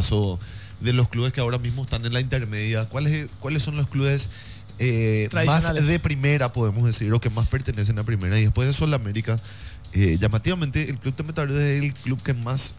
repaso de los clubes que ahora mismo están en la intermedia. ¿Cuáles son los clubes más de primera, podemos decir, o que más pertenecen a primera? Y después de eso, la América. Llamativamente, el Club Temetario es el club que más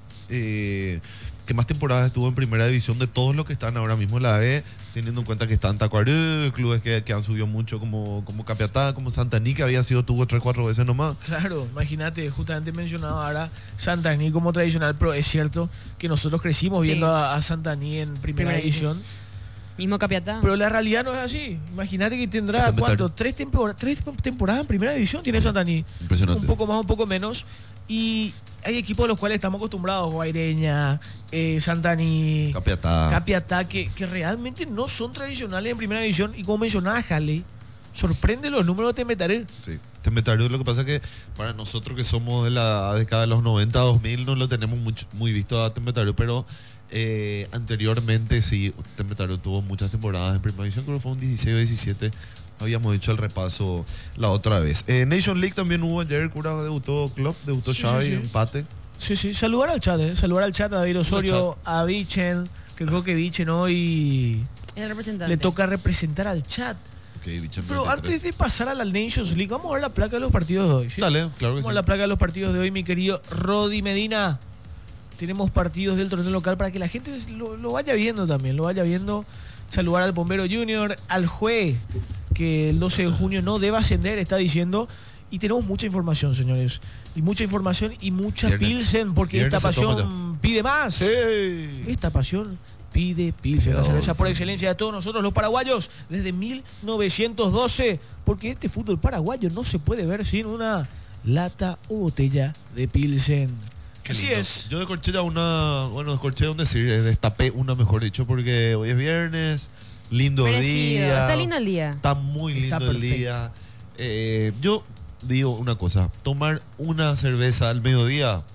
temporadas estuvo en primera división de todos los que están ahora mismo en la B, teniendo en cuenta que están Tacuarembó, clubes que han subido mucho como Capiatá, como Santaní, que tuvo 3-4 veces nomás. Claro, imagínate, justamente mencionaba ahora Santaní como tradicional, pero es cierto que nosotros crecimos viendo a Santaní en primera división. Mismo Capiatá. Pero la realidad no es así. Imagínate que tendrá, ¿cuánto? ¿Tres temporadas en primera división tiene Santaní? Impresionante. Un poco más, un poco menos. Y hay equipos a los cuales estamos acostumbrados, Guaireña, Santaní, Capiatá, que realmente no son tradicionales en primera división. Y como mencionaba Halley, sorprende los números de Temetario. Sí, Temetario, lo que pasa es que para nosotros que somos de la década de los 90, 2000, no lo tenemos muy visto a Temetario, pero anteriormente sí, Temetario tuvo muchas temporadas en primera división, creo que fue un 16 o 17. Habíamos hecho el repaso la otra vez. Nation League también hubo ayer, Cura debutó Klopp, debutó Xavi, empate. Sí, saludar al chat, a David Osorio, a Vichen, que creo que Vichen hoy le toca representar al chat. Okay, pero antes de pasar a la Nations League, vamos a ver la placa de los partidos de hoy, ¿sí? Dale, claro que vamos a la placa de los partidos de hoy, mi querido Rodi Medina. Tenemos partidos del torneo local para que la gente lo vaya viendo también, Saludar al Bombero Junior, al Jue, que el 12 de junio no debe ascender, está diciendo. Y tenemos mucha información, señores. Y mucha información y mucha Pilsen, porque esta pasión pide más. Sí. Esta pasión pide Pilsen, la cerveza por excelencia de todos nosotros los paraguayos desde 1912, porque este fútbol paraguayo no se puede ver sin una lata o botella de Pilsen. Así es. Yo descorché destapé una, mejor dicho, porque hoy es viernes, lindo día. Está lindo el día. Está muy lindo el día. Yo digo una cosa, tomar una cerveza al mediodía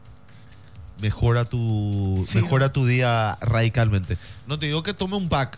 mejora tu día radicalmente. No te digo que tome un pack,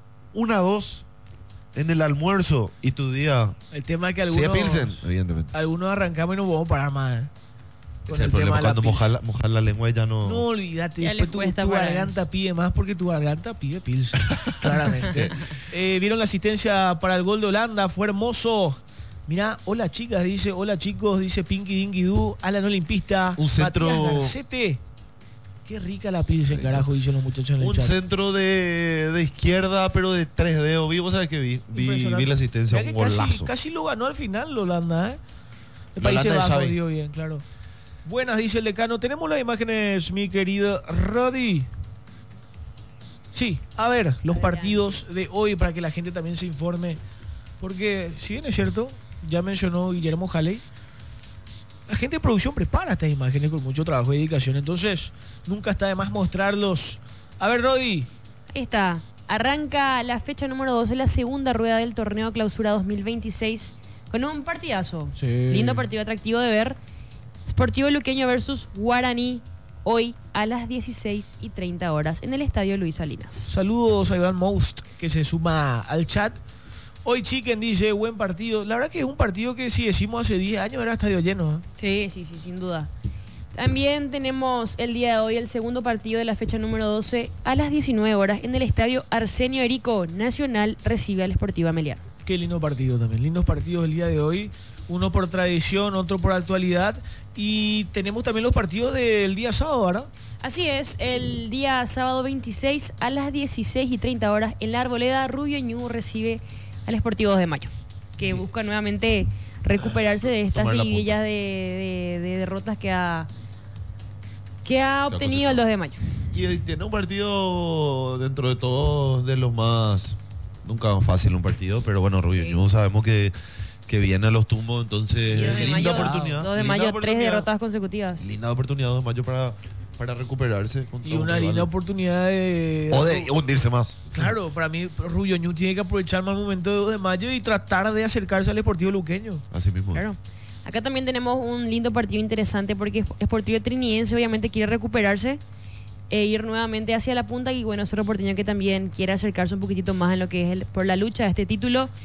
2 en el almuerzo y tu día. El tema es que algunos arrancamos y no podemos parar más. Ese es el problema cuando mojar la lengua ya no... No, olvídate, después tu garganta pide más porque tu garganta pide Pilsen, claramente. Vieron la asistencia para el gol de Holanda, fue hermoso. Mirá, hola chicas, dice, hola chicos, dice Pinky Dinky Doo, Alan Olimpista, un centro... Matías Garcete. Qué rica la Pilsen, carajo, dicen los muchachos en el chat. Un centro de izquierda, pero de 3 dedos. ¿Vos sabés que vi la asistencia? Un golazo. Casi lo ganó al final Holanda, El Países Bajos dio bien, claro. Buenas, dice el decano. ¿Tenemos las imágenes, mi querido Rodi? Sí, a ver, los partidos de hoy para que la gente también se informe. Porque, si bien es cierto, ya mencionó Guillermo Halley, la gente de producción prepara estas imágenes con mucho trabajo y dedicación. Entonces, nunca está de más mostrarlos. A ver, Rodi. Ahí está. Arranca la fecha número 12, la segunda rueda del torneo Clausura 2026, con un partidazo. Sí. Lindo partido, atractivo de ver. Sportivo Luqueño versus Guaraní, hoy a las 16:30 horas en el Estadio Luis Salinas. Saludos a Iván Most, que se suma al chat. Hoy Chicken dice, buen partido. La verdad que es un partido que si decimos hace 10 años era estadio lleno. Sí, sin duda. También tenemos el día de hoy el segundo partido de la fecha número 12 a las 19 horas en el Estadio Arsenio Erico. Nacional recibe al Sportivo Ameliano. Qué lindo partido también. Lindos partidos el día de hoy. Uno por tradición, otro por actualidad. Y tenemos también los partidos del día sábado, ¿verdad? Así es, el día sábado 26 a las 16:30 horas en la Arboleda, Rubio Ñu recibe al Sportivo 2 de Mayo, que busca nuevamente recuperarse de estas seguidillas de derrotas que ha obtenido el 2 de Mayo. Y tiene un partido dentro de todos de los más... Nunca fácil un partido, pero bueno, Rubio Ñu sabemos que viene a los tumbos, entonces linda oportunidad. 2 de mayo, 3 derrotas consecutivas. Linda oportunidad 2 de mayo para recuperarse. Y una linda oportunidad de hundirse más. Claro, para mí Rubio Ñu tiene que aprovechar más el momento de 2 de mayo y tratar de acercarse al Sportivo Luqueño. Así mismo. Claro. Acá también tenemos un lindo partido interesante porque Sportivo Trinidense obviamente quiere recuperarse e ir nuevamente hacia la punta, y bueno, Cerro Porteño que también quiere acercarse un poquitito más en lo que es por la lucha de este título.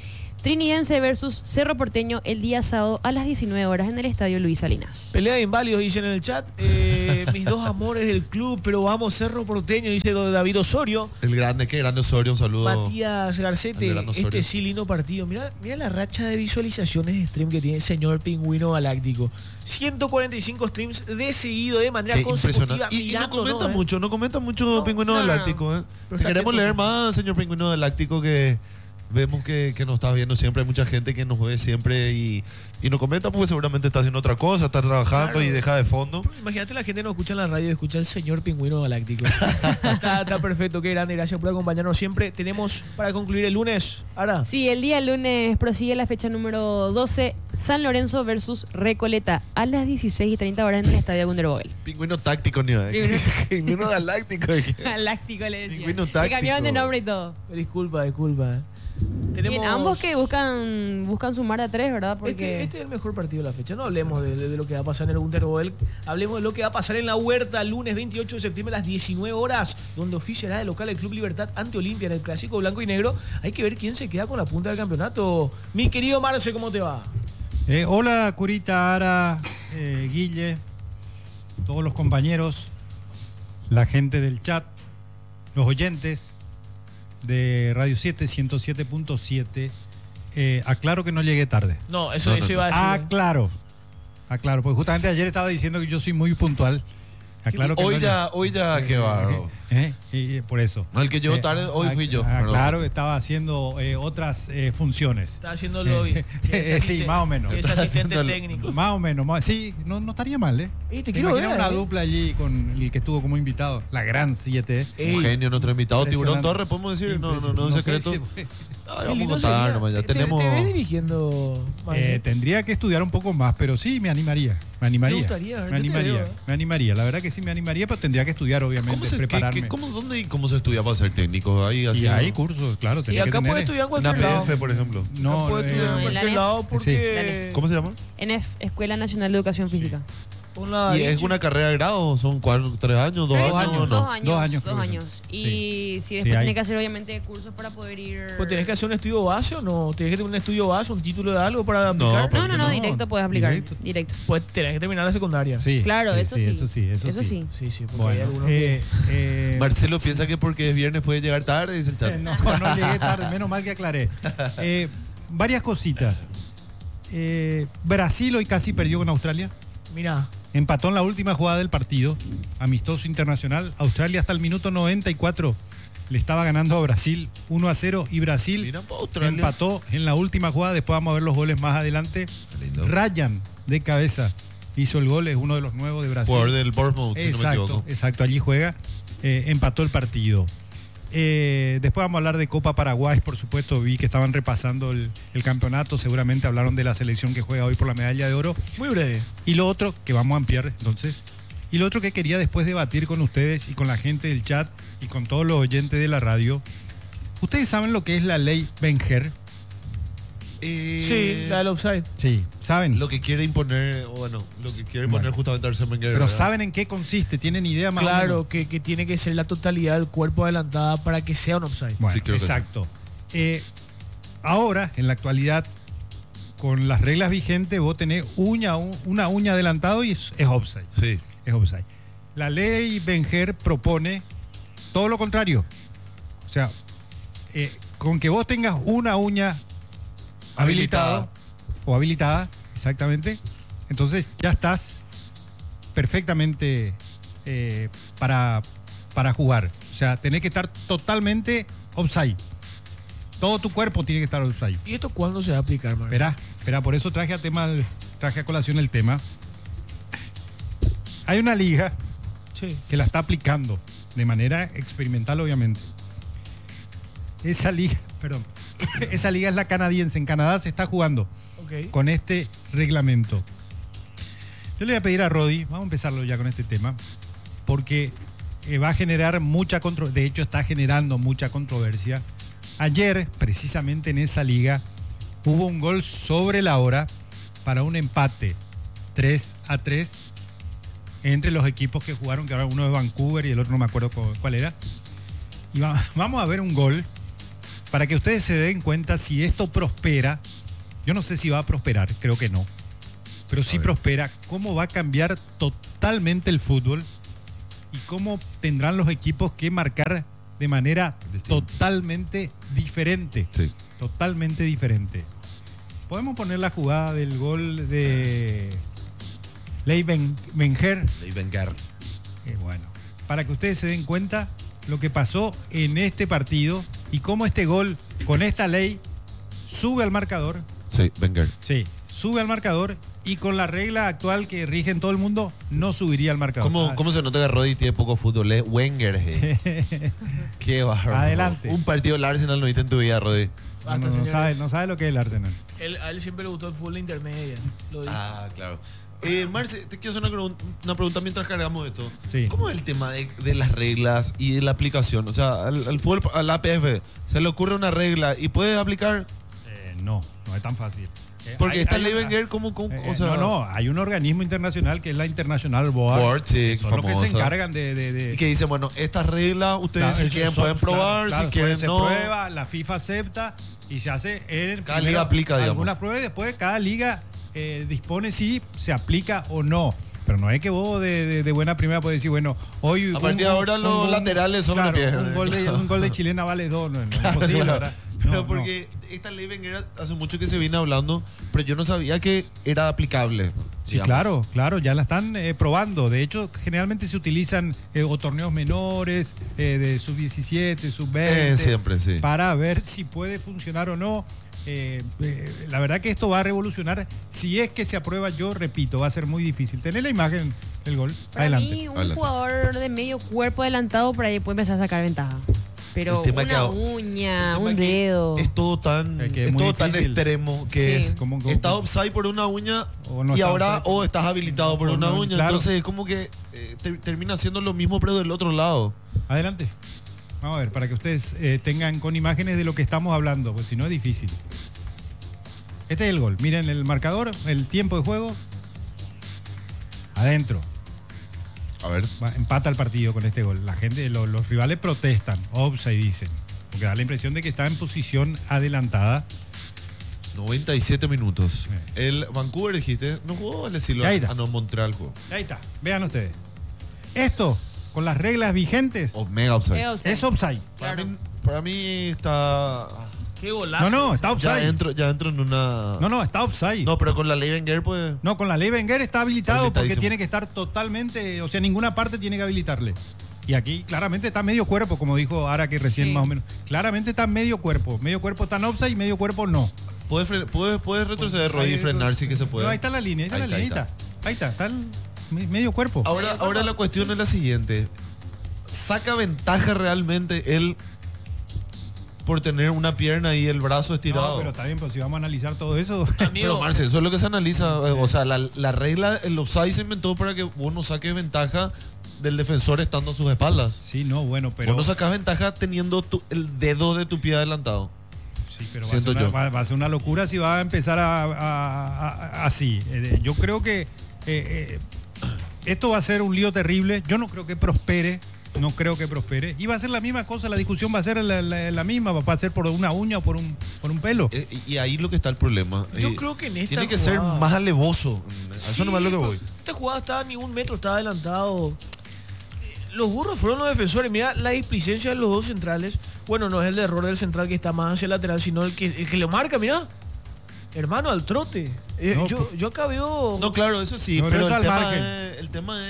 Trinidense versus Cerro Porteño el día sábado a las 19 horas en el Estadio Luis Salinas. Pelea de inválidos, dicen en el chat. Mis dos amores del club, pero vamos, Cerro Porteño, dice David Osorio. El grande, qué grande Osorio, un saludo. Matías Garcete, este sí lindo partido. Mira la racha de visualizaciones de stream que tiene el señor Pingüino Galáctico. 145 streams de seguido, de manera consecutiva. Y no comenta mucho Pingüino Galáctico. Queremos leer más, señor Pingüino Galáctico, que vemos que nos está viendo siempre. Hay mucha gente que nos ve siempre y nos comenta porque seguramente está haciendo otra cosa, está trabajando y deja de fondo. Imagínate, la gente no escucha en la radio y escucha al señor Pingüino Galáctico. está perfecto, qué grande. Gracias por acompañarnos siempre. Tenemos para concluir el lunes, Ara. Sí, el día lunes prosigue la fecha número 12, San Lorenzo versus Recoleta a las 16:30 horas en el Estadio Gunderbogel. Pingüino táctico, ni Pingüino Galáctico. Galáctico le decía. Pingüino táctico. Le cambiaban de nombre y todo. Disculpa. Tenemos... Bien, ambos que buscan sumar a 3, ¿verdad? Porque este es el mejor partido de la fecha. No hablemos de lo que va a pasar en el Gunderbogel. Hablemos de lo que va a pasar en la Huerta lunes 28 de septiembre a las 19 horas, donde oficiará de local el Club Libertad ante Olimpia en el clásico blanco y negro. Hay que ver quién se queda con la punta del campeonato. Mi querido Marce, ¿cómo te va? Hola, Curita, Ara, Guille, todos los compañeros, la gente del chat, los oyentes de Radio 7, 107.7. Aclaro que no llegué tarde. No, eso iba a decir. Aclaro, porque justamente ayer estaba diciendo que yo soy muy puntual. Aclaro que hoy ya, qué bárbaro. Por eso. No, el que llegó tarde hoy fui yo. Claro, que estaba haciendo otras funciones. Estaba haciendo lobby. Sí, más o menos. Es asistente técnico. Más o menos. Sí, no estaría mal, ¿eh? Te quiero ver, una dupla allí con el que estuvo como invitado. La gran 7. Un genio, nuestro invitado. Tiburón Torres, podemos decir. No, es secreto. Vamos a contar nomás. Ya tenemos. ¿Te ves dirigiendo? Tendría que estudiar un poco más, pero sí, me animaría. Me animaría. La verdad que sí me animaría, pero tendría que estudiar, obviamente, prepararme. ¿Dónde y cómo se estudia para ser técnico? Ahí y hay cursos, claro. Y acá puedes estudiar en cualquier lado. PF, por ejemplo. No puedes estudiar en cualquier lado porque... ¿Cómo se llama? ENEF, Escuela Nacional de Educación Física. ¿Y es una carrera de grado? ¿Son 3 años? ¿2 años? 2 años. Y si después tienes que hacer, obviamente, cursos para poder ir... Pues ¿tienes que hacer un estudio base o no? ¿Tienes que tener un estudio base, un título de algo para aplicar? No, directo puedes aplicar. Directo. Pues tenés que terminar la secundaria. Sí. Claro, eso sí. Sí, porque hay algunos que... Marcelo piensa que porque es viernes puede llegar tarde, dice el chat. No llegué tarde, menos mal que aclaré. Varias cositas. Brasil hoy casi perdió con Australia. Mirá. Empató en la última jugada del partido, amistoso internacional. Australia hasta el minuto 94 le estaba ganando a Brasil 1-0 y Brasil empató en la última jugada. Después vamos a ver los goles más adelante. Ryan de cabeza hizo el gol, es uno de los nuevos de Brasil. Jugador del Bournemouth, si no me equivoco. Exacto, allí juega. Empató el partido. Después vamos a hablar de Copa Paraguay, por supuesto. Vi que estaban repasando el campeonato. Seguramente hablaron de la selección que juega hoy por la medalla de oro. Muy breve. Y lo otro, que vamos a ampliar entonces, y lo otro que quería después debatir con ustedes y con la gente del chat y con todos los oyentes de la radio. ¿Ustedes saben lo que es la ley Wenger? Sí, la del offside. Sí, ¿saben? Lo que quiere imponer, justamente Arsène Wenger. Pero ¿saben en qué consiste? ¿Tienen idea más? Claro, que tiene que ser la totalidad del cuerpo adelantada para que sea un offside. Bueno, sí, exacto. Ahora, en la actualidad, con las reglas vigentes, vos tenés una uña adelantado y es offside. Sí. Es offside. La ley Wenger propone todo lo contrario. O sea, con que vos tengas una uña habilitada, exactamente, entonces ya estás perfectamente para jugar. O sea, tenés que estar totalmente offside. Todo tu cuerpo tiene que estar offside. ¿Y esto cuándo se va a aplicar, Mario? Espera, por eso traje a colación el tema. Hay una liga que la está aplicando de manera experimental, obviamente. Esa liga es la canadiense. En Canadá se está jugando con este reglamento. Yo le voy a pedir a Rodi, vamos a empezarlo ya con este tema, porque va a generar mucha controversia. De hecho, está generando mucha controversia. Ayer, precisamente en esa liga, hubo un gol sobre la hora para un empate 3-3 entre los equipos que jugaron, que ahora uno es Vancouver y el otro no me acuerdo cuál era. Y vamos a ver un gol para que ustedes se den cuenta si esto prospera. Yo no sé si va a prosperar, creo que no. Pero si prospera, cómo va a cambiar totalmente el fútbol y cómo tendrán los equipos que marcar de manera totalmente diferente. Sí. Totalmente diferente. Podemos poner la jugada del gol de Wenger. Bueno, para que ustedes se den cuenta lo que pasó en este partido y cómo este gol con esta ley sube al marcador. Sí, Wenger. Sí, sube al marcador y con la regla actual que rige en todo el mundo no subiría al marcador. ¿Cómo se nota que Rodri tiene poco fútbol? Wenger. Qué bárbaro. Adelante. Un partido del Arsenal no viste en tu vida, Rodri. No sabe lo que es el Arsenal. A él siempre le gustó el fútbol intermedia. Claro. Marce, te quiero hacer una pregunta mientras cargamos esto. Sí. ¿Cómo es el tema de las reglas y de la aplicación? O sea, al fútbol, al APF, ¿se le ocurre una regla y puede aplicar? No es tan fácil. Porque esta ley Wenger, ¿cómo? O sea, hay un organismo internacional que es la International Board. Sí, son los que se encargan de... Y que dicen, bueno, estas reglas ustedes si quieren pueden probar, si quieren se no. prueba, la FIFA acepta y se hace... Cada liga aplica, digamos. Algunas pruebas y después cada liga dispone si se aplica o no. Pero no es que vos de buena primera puedes decir, bueno, hoy... A partir de ahora los laterales son los pies. Un gol de chilena vale 2, no es imposible, ¿verdad? Pero porque esta ley Wenger hace mucho que se viene hablando, pero yo no sabía que era aplicable. Sí, claro, ya la están probando. De hecho, generalmente se utilizan o torneos menores, de sub-17, sub-20, siempre, sí. Para ver si puede funcionar o no. La verdad que esto va a revolucionar. Si es que se aprueba, yo repito, va a ser muy difícil. Tener la imagen del gol. Adelante. Mí, un jugador de medio cuerpo adelantado por ahí puede empezar a sacar ventaja. Pero una uña, un dedo. Es todo tan extremo que es. Estás offside por una uña y ahora estás habilitado por una uña. Claro. Entonces es como que termina siendo lo mismo, pero del otro lado. Adelante. Vamos a ver, para que ustedes tengan con imágenes de lo que estamos hablando, pues si no es difícil. Este es el gol. Miren el marcador, el tiempo de juego. Adentro. A ver. Empata el partido con este gol. La gente, los rivales protestan, offside dicen, porque da la impresión de que está en posición adelantada. 97 minutos. El Vancouver, dijiste, no jugó el estilo. Montreal jugó. Ahí está, vean ustedes. Esto, con las reglas vigentes, mega offside. Es offside. Claro. Para mí está... Qué golazo. No, está offside. Ya entro en una... No, está offside. No, pero con la ley Wenger, pues... No, con la ley Wenger está habilitado porque tiene que estar totalmente... O sea, ninguna parte tiene que habilitarle. Y aquí claramente está medio cuerpo, como dijo Ara, que recién más o menos. Claramente está medio cuerpo. Medio cuerpo está en offside y medio cuerpo no. Puedes retroceder, Rodri, y frenar, sí que se puede. No, ahí está la línea, ahí está el medio cuerpo. Ahora la cuestión es la siguiente. ¿Saca ventaja realmente él por tener una pierna y el brazo estirado? No, pero está bien, pero si vamos a analizar todo eso... Pero Marce, eso es lo que se analiza. O sea, la regla, el offside se inventó para que vos no saques ventaja del defensor estando a sus espaldas. Sí, no, bueno, pero... Vos no sacas ventaja teniendo el dedo de tu pie adelantado. Sí, pero va a ser una locura si va a empezar así. Yo creo que esto va a ser un lío terrible. Yo no creo que prospere. Y va a ser la misma cosa. La discusión va a ser la misma. Va a ser por una uña o por un pelo. Y ahí lo que está el problema. Yo creo que en esta tiene que ser más alevoso. Sí, eso no es lo que voy. Esta jugada estaba ni un metro, estaba adelantado. Los burros fueron los defensores. Mira la displicencia de los dos centrales. Bueno, no es el error del central que está más hacia el lateral, sino el que lo marca, mira. Hermano, al trote. Yo acá veo... No, claro, eso sí. No, pero el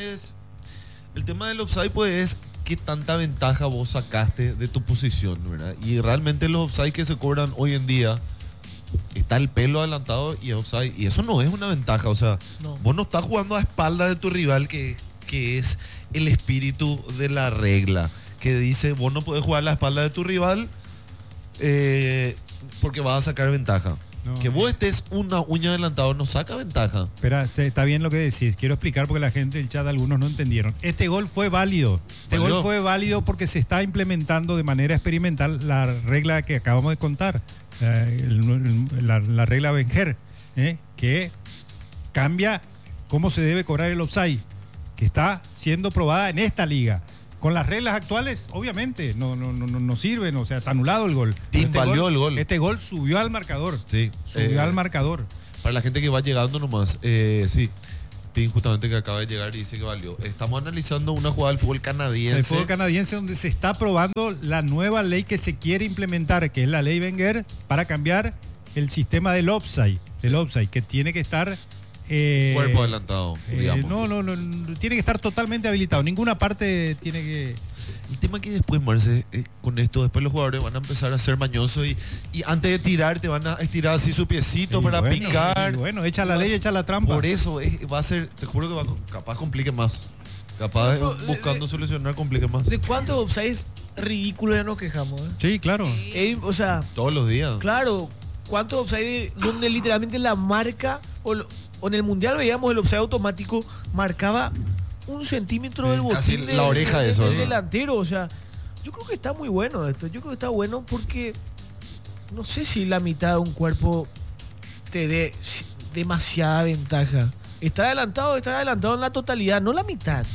tema del offside pues es qué tanta ventaja vos sacaste de tu posición, ¿verdad? Y realmente los offside que se cobran hoy en día, está el pelo adelantado y es offside. Y eso no es una ventaja. O sea, vos no estás jugando a espalda de tu rival, que es el espíritu de la regla, que dice vos no podés jugar a la espalda de tu rival porque vas a sacar ventaja. Que vos estés una uña adelantado no saca ventaja. Espera, está bien lo que decís. Quiero explicar porque la gente del chat, algunos no entendieron. Este gol fue válido. Gol fue válido porque se está implementando de manera experimental la regla que acabamos de contar. La regla Wenger, que cambia cómo se debe cobrar el offside, que está siendo probada en esta liga. Con las reglas actuales, obviamente, no sirven, o sea, está anulado el gol. Valió el gol. Este gol subió al marcador. Sí. Subió al marcador. Para la gente que va llegando nomás, sí. Tim justamente que acaba de llegar y dice que valió. Estamos analizando una jugada del fútbol canadiense. El fútbol canadiense donde se está probando la nueva ley que se quiere implementar, que es la ley Wenger, para cambiar el sistema del offside, que tiene que estar... cuerpo adelantado, digamos. No, tiene que estar totalmente habilitado. Ninguna parte tiene que... El tema que después, Marce, con esto, después los jugadores van a empezar a ser mañosos y antes de tirar te van a estirar así su piecito para picar. Bueno, echa la ley, echa la trampa. Por eso va a ser, te juro que capaz complique más. Capaz buscando solucionar complique más. ¿De cuántos offsides ridículos ya nos quejamos? Sí, claro. O sea, todos los días. Claro, ¿cuántos offsides donde literalmente la marca o en el Mundial veíamos el offside automático marcaba 1 centímetro del botín la oreja de eso, del delantero? O sea, yo creo que está muy bueno esto. Yo creo que está bueno porque no sé si la mitad de un cuerpo te dé demasiada ventaja. Estar adelantado en la totalidad, no la mitad.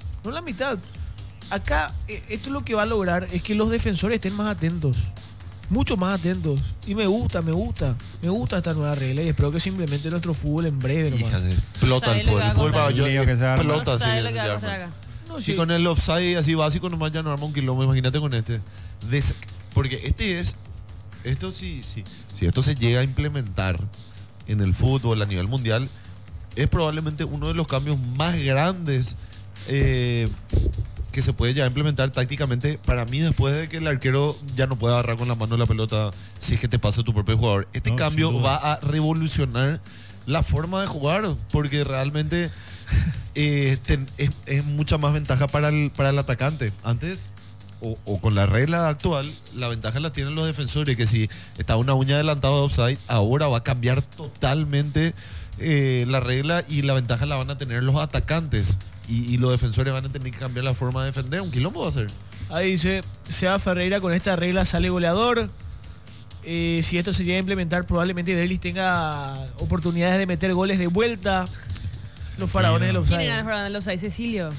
Acá, esto es lo que va a lograr es que los defensores estén más atentos. Mucho más atentos. Y me gusta esta nueva regla y espero que simplemente nuestro fútbol en breve. Explota el fútbol. Explota. Si con el offside así básico nomás ya no arma un quilombo, imagínate con este. Porque esto si esto se llega a implementar en el fútbol a nivel mundial, es probablemente uno de los cambios más grandes que se puede ya implementar tácticamente para mí después de que el arquero ya no puede agarrar con la mano la pelota si es que te pasa tu propio jugador. Este cambio va a revolucionar la forma de jugar porque realmente es mucha más ventaja para el atacante. Antes, o con la regla actual, la ventaja la tienen los defensores, que si está una uña adelantada de offside, ahora va a cambiar totalmente la regla y la ventaja la van a tener los atacantes. Y los defensores van a tener que cambiar la forma de defender. Un quilombo va a ser. Ahí dice, Seba Ferreira, con esta regla sale goleador. Si esto se llega a implementar, probablemente Derlis tenga oportunidades de meter goles de vuelta. Los faraones del offside. ¿Quién era el faraón del offside? Cecilio.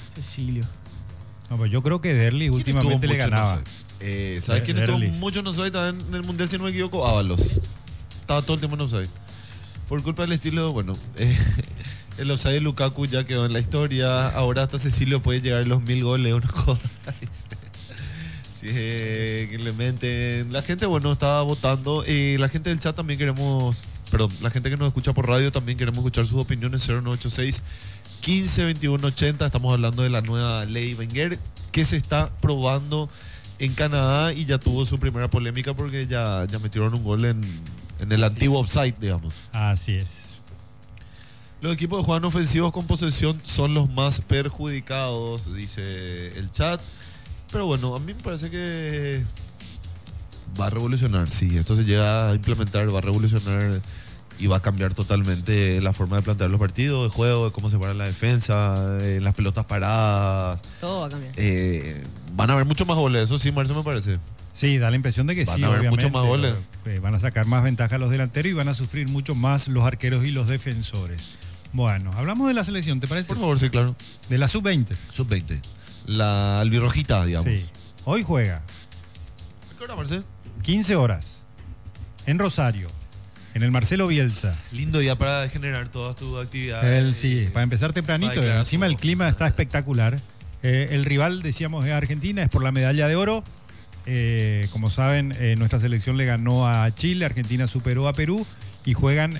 No, pues yo creo que Derlis últimamente le ganaba. ¿Sabes quién estuvo mucho en offside también en el Mundial, si no me equivoco? Ábalos. Estaba todo el tiempo en offside. Por culpa del estilo, bueno... el offside de Lukaku ya quedó en la historia. Ahora hasta Cecilio puede llegar a los 1000 goles. Una cosa. Sí, que le meten. La gente, bueno, estaba votando. La gente del chat también queremos. Perdón, la gente que nos escucha por radio también queremos escuchar sus opiniones. 0986 15 21 80. Estamos hablando de la nueva ley Wenger que se está probando en Canadá y ya tuvo su primera polémica porque ya metieron un gol en el antiguo offside, digamos. Así es. Los equipos que juegan ofensivos con posesión son los más perjudicados, dice el chat. Pero bueno, a mí me parece que va a revolucionar. Si esto se llega a implementar, va a revolucionar y va a cambiar totalmente la forma de plantear los partidos, de juego, de cómo se para la defensa, las pelotas paradas. Todo va a cambiar. Van a haber muchos más goles, eso sí, Marce, me parece. Sí, da la impresión de que van sí, a haber obviamente. Muchos más goles. Van a sacar más ventaja a los delanteros y van a sufrir mucho más los arqueros y los defensores. Bueno, hablamos de la selección, ¿te parece? Por favor, sí, claro. De la sub-20. Sub-20. La albirrojita, digamos. Sí. Hoy juega. ¿Qué hora, Marcel? 15 horas. En Rosario. En el Marcelo Bielsa. Lindo día para generar todas tus actividades. Sí, para empezar tempranito. Encima el clima está espectacular. El rival, decíamos, es Argentina, es por la medalla de oro. Como saben, nuestra selección le ganó a Chile, Argentina superó a Perú y juegan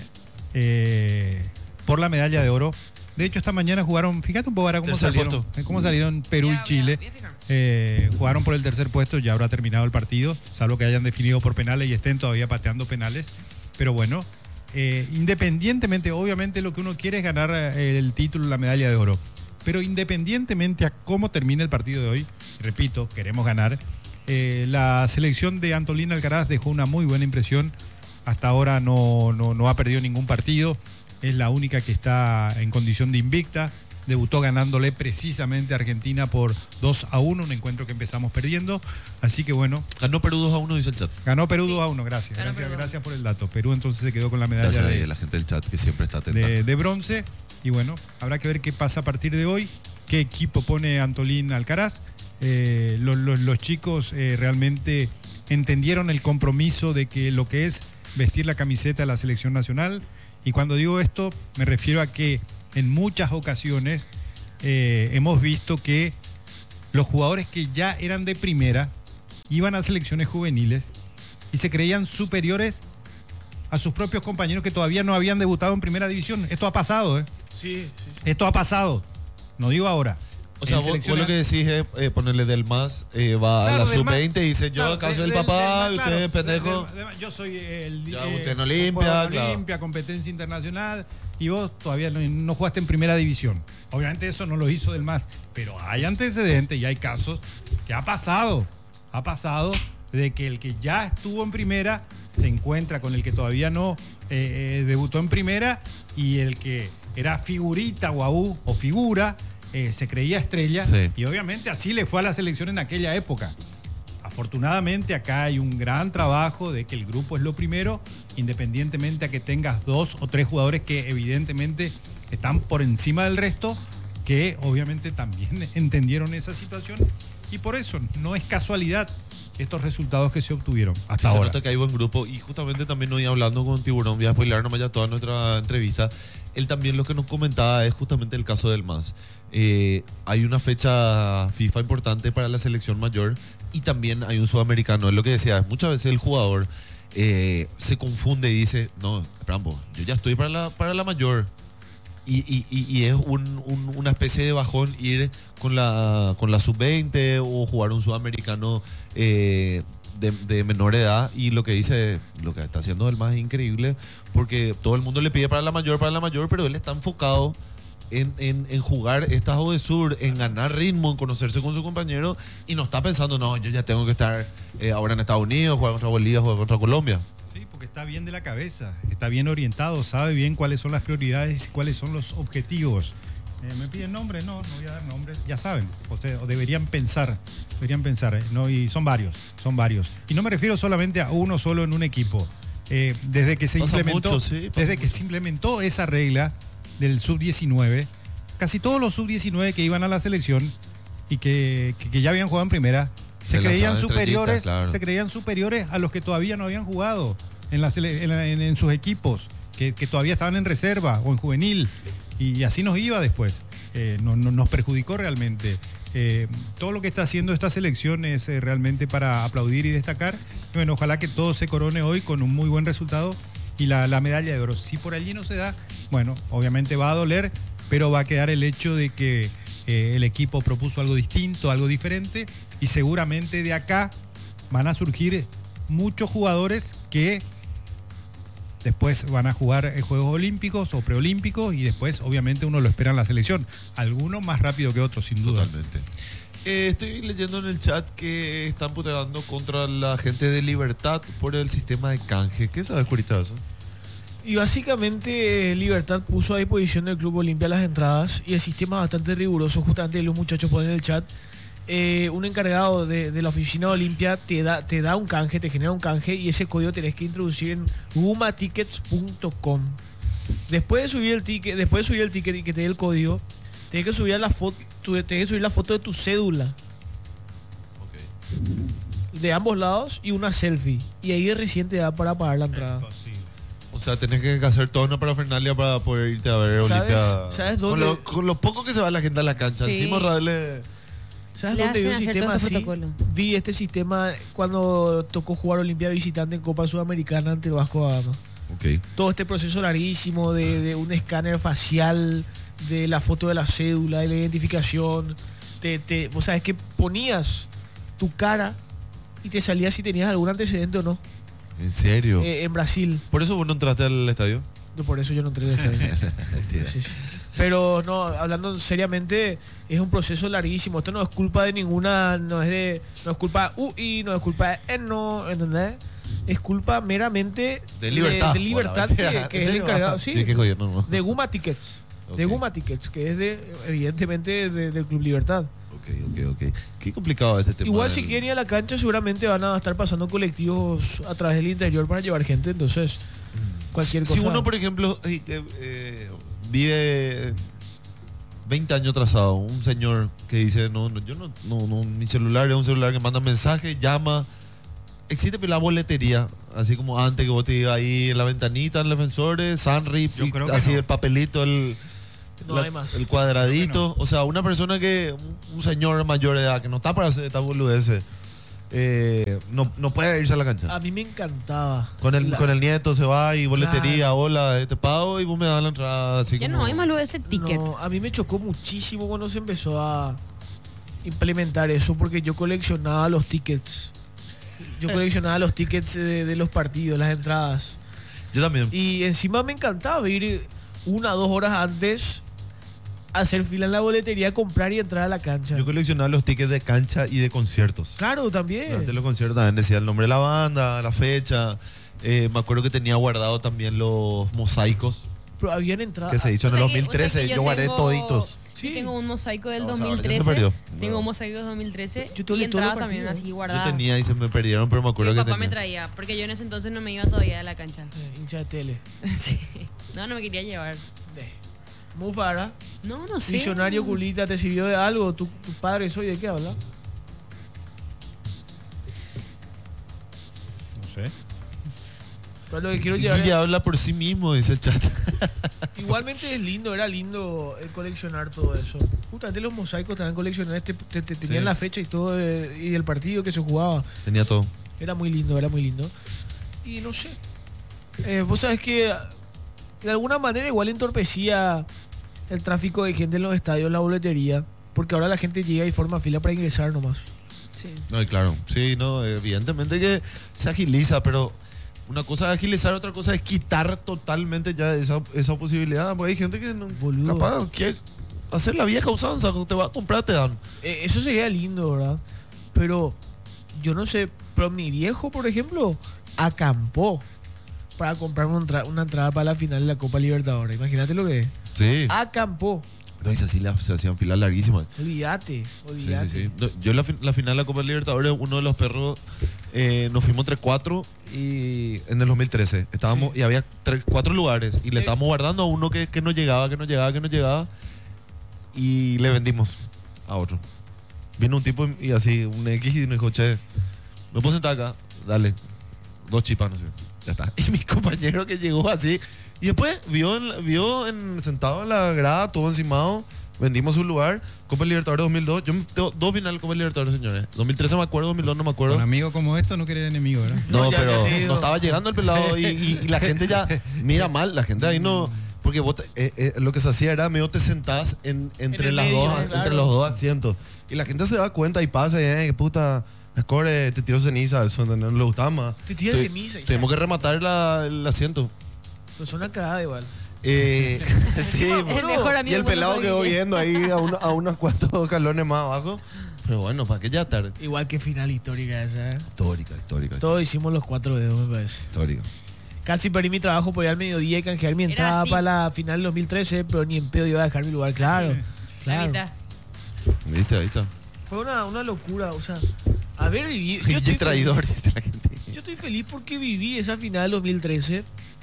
por la medalla de oro. De hecho, esta mañana jugaron, fíjate un poco ahora cómo salieron Perú y Chile. Jugaron por el tercer puesto, ya habrá terminado el partido, salvo que hayan definido por penales y estén todavía pateando penales. Pero bueno, independientemente, obviamente lo que uno quiere es ganar el título, la medalla de oro. Pero independientemente a cómo termine el partido de hoy, repito, queremos ganar. La selección de Antolín Alcaraz dejó una muy buena impresión. Hasta ahora no ha perdido ningún partido. Es la única que está en condición de invicta. Debutó ganándole precisamente a Argentina por 2-1, un encuentro que empezamos perdiendo. Así que bueno. Ganó Perú 2-1, dice el chat. Ganó Perú 2-1, gracias. Gracias por el dato. Perú entonces se quedó con la medalla de la gente del chat que siempre está atenta. De bronce. Y bueno, habrá que ver qué pasa a partir de hoy. Qué equipo pone Antolín Alcaraz. Los chicos realmente entendieron el compromiso de que lo que es vestir la camiseta de la selección nacional. Y cuando digo esto, me refiero a que en muchas ocasiones hemos visto que los jugadores que ya eran de primera iban a selecciones juveniles y se creían superiores a sus propios compañeros que todavía no habían debutado en primera división. Esto ha pasado, ¿eh? Sí. Esto ha pasado. No digo ahora. O sea, vos lo que decís es ponerle del MAS, va a la sub-20 y dice, yo acaso el papá, y usted pendejo. Yo soy el... Ya, usted en Olimpia, Olimpia, competencia internacional, y vos todavía no jugaste en primera división. Obviamente eso no lo hizo del MAS, pero hay antecedentes y hay casos que ha pasado de que el que ya estuvo en primera se encuentra con el que todavía no debutó en primera, y el que era figurita o figura se creía estrella, sí. Y obviamente así le fue a la selección en aquella época. Afortunadamente acá hay un gran trabajo de que el grupo es lo primero, independientemente a que tengas 2 o 3 jugadores que evidentemente están por encima del resto, que obviamente también entendieron esa situación, y por eso no es casualidad estos resultados que se obtuvieron hasta ahora. Se nota que hay buen grupo, y justamente también hoy hablando con Tiburón, voy a spoiler nomás ya toda nuestra entrevista, él también lo que nos comentaba es justamente el caso del MAS. Hay una fecha FIFA importante para la selección mayor y también hay un sudamericano. Es lo que decía, muchas veces el jugador se confunde y dice, no, Rambo, yo ya estoy para la mayor. Y es una especie de bajón ir con la sub-20 o jugar un sudamericano de menor edad, y lo que dice, lo que está haciendo el MAS es increíble, porque todo el mundo le pide para la mayor, pero él está enfocado en jugar estas Odesur, en ganar ritmo, en conocerse con su compañero, y no está pensando, no, yo ya tengo que estar ahora en Estados Unidos, jugar contra Bolivia, jugar contra Colombia. Sí, porque está bien de la cabeza, está bien orientado, sabe bien cuáles son las prioridades y cuáles son los objetivos. ¿Me piden nombres? No voy a dar nombres, ya saben, o deberían pensar, ¿no? Y son varios. Y no me refiero solamente a uno solo en un equipo. Desde que se implementó esa regla del sub-19, casi todos los sub-19 que iban a la selección y que ya habían jugado en primera, se creían superiores, claro. Se creían superiores a los que todavía no habían jugado en sus equipos, que todavía estaban en reserva o en juvenil. Y así nos iba después. Nos perjudicó realmente. Todo lo que está haciendo esta selección es realmente para aplaudir y destacar. Bueno, ojalá que todo se corone hoy con un muy buen resultado y la medalla de oro. Si por allí no se da, bueno, obviamente va a doler, pero va a quedar el hecho de que el equipo propuso algo distinto, algo diferente, y seguramente de acá van a surgir muchos jugadores que después van a jugar Juegos Olímpicos o Preolímpicos, y después obviamente uno lo espera en la selección. Algunos más rápido que otros, sin duda. Totalmente. Estoy leyendo en el chat que están puteando contra la gente de Libertad por el sistema de canje. ¿Qué sabes, Curitazo? Y básicamente Libertad puso a disposición del Club Olimpia las entradas, y el sistema es bastante riguroso. Justamente los muchachos ponen en el chat. Un encargado de la oficina de Olimpia te da un canje, te genera un canje, y ese código tenés que introducir en gumatickets.com. Después de subir el ticket y que te dé el código, tenés que subir la foto de tu cédula. Okay. De ambos lados, y una selfie. Y ahí recién te da para pagar la entrada. O sea, tenés que hacer toda una parafernalia para poder irte a ver Olimpia. ¿Sabes dónde? Con lo poco que se va la gente a la cancha. Sí. Encima darle... ¿Sabes dónde vi un sistema así? Vi este sistema cuando tocó jugar Olimpia visitante en Copa Sudamericana ante el Vasco da Gama. Okay. Todo este proceso larguísimo de un escáner facial, de la foto de la cédula, de la identificación. Vos sabés que ponías tu cara y te salía si tenías algún antecedente o no. ¿En serio? En Brasil. ¿Por eso vos no entraste al estadio? No, por eso yo no entré al estadio. Sí. Pero no, hablando seriamente, es un proceso larguísimo. Esto no es culpa de ninguna, no es culpa de UI, no es culpa de ENO, ¿entendés? Es culpa meramente de Libertad. De Libertad, que es el encargado, sí, de Guma Tickets. Okay. De Guma Tickets, que es evidentemente del Club Libertad. Ok. Qué complicado este tema. Igual si quieren ir a la cancha, seguramente van a estar pasando colectivos a través del interior para llevar gente, entonces cualquier cosa. Si uno, por ejemplo, vive 20 años atrasado, un señor que dice, no, mi celular es un celular que manda mensajes, llama. Existe la boletería, así como antes que vos te ibas ahí en la ventanita, en los defensores, Sanri, así el papelito, el cuadradito. O sea, una persona un señor mayor de edad que no está para hacer esta boludez, no puede irse a la cancha. A mí me encantaba. Con el nieto se va y boletería, hola, te pago y vos me das la entrada. Así ya como... no hay más lo de ese ticket. No, a mí me chocó muchísimo cuando se empezó a implementar eso, porque yo coleccionaba los tickets. Yo coleccionaba los tickets de los partidos, las entradas. Yo también. Y encima me encantaba ir 1 o 2 horas antes a hacer fila en la boletería, comprar y entrar a la cancha. Yo coleccionaba los tickets de cancha y de conciertos. Claro, también. Antes de los conciertos también decía el nombre de la banda, la fecha. Me acuerdo que tenía guardado también los mosaicos. Pero habían entradas. Que se hizo en el 2013. Yo guardé toditos. Sí. Tengo un mosaico del 2013. Se perdió. Tengo un mosaico del 2013 y entraba también así guardada. Yo tenía y se me perdieron, pero me acuerdo que mi papá tenía. me traía, porque yo en ese entonces no me iba todavía a la cancha. Hincha de tele. Sí. No me quería llevar. Mufara. No sé. Visionario culita, ¿te sirvió de algo? ¿Tu padre soy de qué habla? No sé. Pero lo que quiero llevar. Guille habla por sí mismo, dice el chat. Igualmente era lindo coleccionar todo eso. Justamente los mosaicos también coleccionar, tenían la fecha y todo y el partido que se jugaba. Tenía todo. Era muy lindo. Y no sé. Vos sabés que de alguna manera igual entorpecía el tráfico de gente en los estadios, la boletería, porque ahora la gente llega y forma fila para ingresar nomás. Sí. No, claro. Sí, no, evidentemente que se agiliza, pero una cosa es agilizar, otra cosa es quitar totalmente ya esa posibilidad. Porque hay gente que no, capaz quiere hacer la vieja usanza, cuando te va a comprar te dan. Eso sería lindo, ¿verdad? Pero yo no sé, pero mi viejo, por ejemplo, acampó para comprar una entrada para la final de la Copa Libertadores. Imagínate lo que es. Sí. Acampó. No, y se hacían filas larguísimas. Olvídate. Sí. Yo la final de la Copa Libertadores, uno de los perros, nos fuimos entre 4 y en el 2013. Estábamos, y había 4 lugares y le estábamos guardando a uno que no llegaba y le vendimos a otro. Vino un tipo y así, un X, y me dijo, che, me puedo sentar acá, dale, 2 chipas, no sé, ya está. Y mi compañero que llegó así, y después vio sentado en la grada, todo encimado, vendimos un lugar, Copa Libertadores 2002, yo tengo 2 finales de Copa Libertadores, señores. 2013 me acuerdo, 2002 no me acuerdo. Un amigo como esto no quería enemigo, ¿verdad? No, pero no estaba llegando el pelado y la gente ya mira mal, la gente ahí no... Porque vos lo que se hacía era medio te sentás entre los dos asientos. Y la gente se da cuenta y pasa y, puta, escore, te tiro ceniza, eso no le gustaba más. Te tiro ceniza. Tenemos que rematar el asiento. Pues una cagada igual. Sí, mejor y el pelado quedó viendo ahí a unos cuantos calones más abajo. Pero bueno, ¿para qué ya tarde? Igual que final histórica esa, ¿eh? Histórica. Todos hicimos los 4 dedos, me parece. Histórica. Casi perdí mi trabajo por ir al mediodía y canjear mi entrada para la final del 2013, pero ni en pedo iba a dejar mi lugar, claro. Sí. Claro. ¿Viste? Ahí está. Fue una locura, o sea, haber vivido... Yo estoy traidor, dice la gente. Yo estoy feliz porque viví esa final del 2013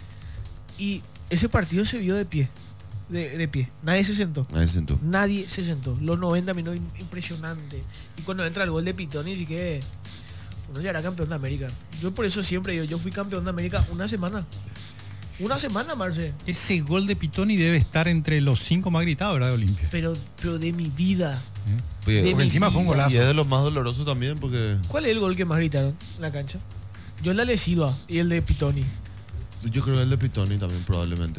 y ese partido se vio de pie. De pie. Nadie se sentó. Nadie se sentó. Los 90 minutos, impresionante. Y cuando entra el gol de Pitoni, sí que... uno ya era campeón de América. Yo por eso siempre yo fui campeón de América una semana. Una semana, Marce. Ese gol de Pitoni debe estar entre los 5 más gritados, ¿verdad, de Olimpia? Pero de mi vida. Porque encima fue un golazo. Y es de los más dolorosos también porque... ¿Cuál es el gol que más gritaron en la cancha? Yo el de Ale Silva y el de Pitoni. Yo creo que el de Pitoni también, probablemente.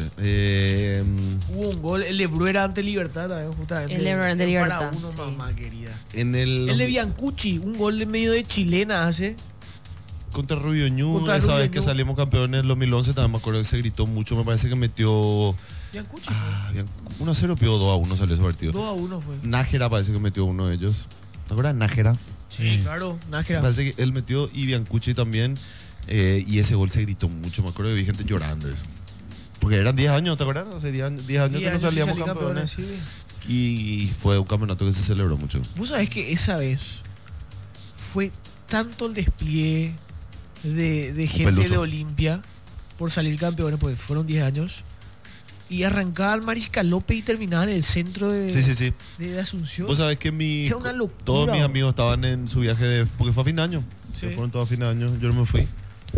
Hubo un gol, el de Bruera ante Libertad también, justamente. El de Bruera ante Libertad. Para uno, sí. Mamá querida. El de Biancucci, un gol en medio de chilena hace. Contra Rubio Ñu, esa vez que salimos campeones en el 2011, también me acuerdo que se gritó mucho. Me parece que metió... Biancucci. 1-0 pidió 2-1 salió ese partido. 2-1 fue. Nájera parece que metió uno de ellos. ¿Te acuerdas? Nájera. Sí, claro, Nájera. Me parece que él metió y Biancucci también. Y ese gol se gritó mucho. Me acuerdo que vi gente llorando eso. Porque eran 10 años, ¿te acuerdas? Hace 10 años que no salíamos campeones. Sí. Y fue un campeonato que se celebró mucho. Vos sabés que esa vez fue tanto el despliegue de gente de Olimpia por salir campeones, porque fueron 10 años. Y arrancaba al Mariscal López y terminaba en el centro de Asunción. Vos sabés que es una locura, todos mis amigos estaban en su viaje porque fue a fin de año. Sí. Fueron todos a fin de año, yo no me fui.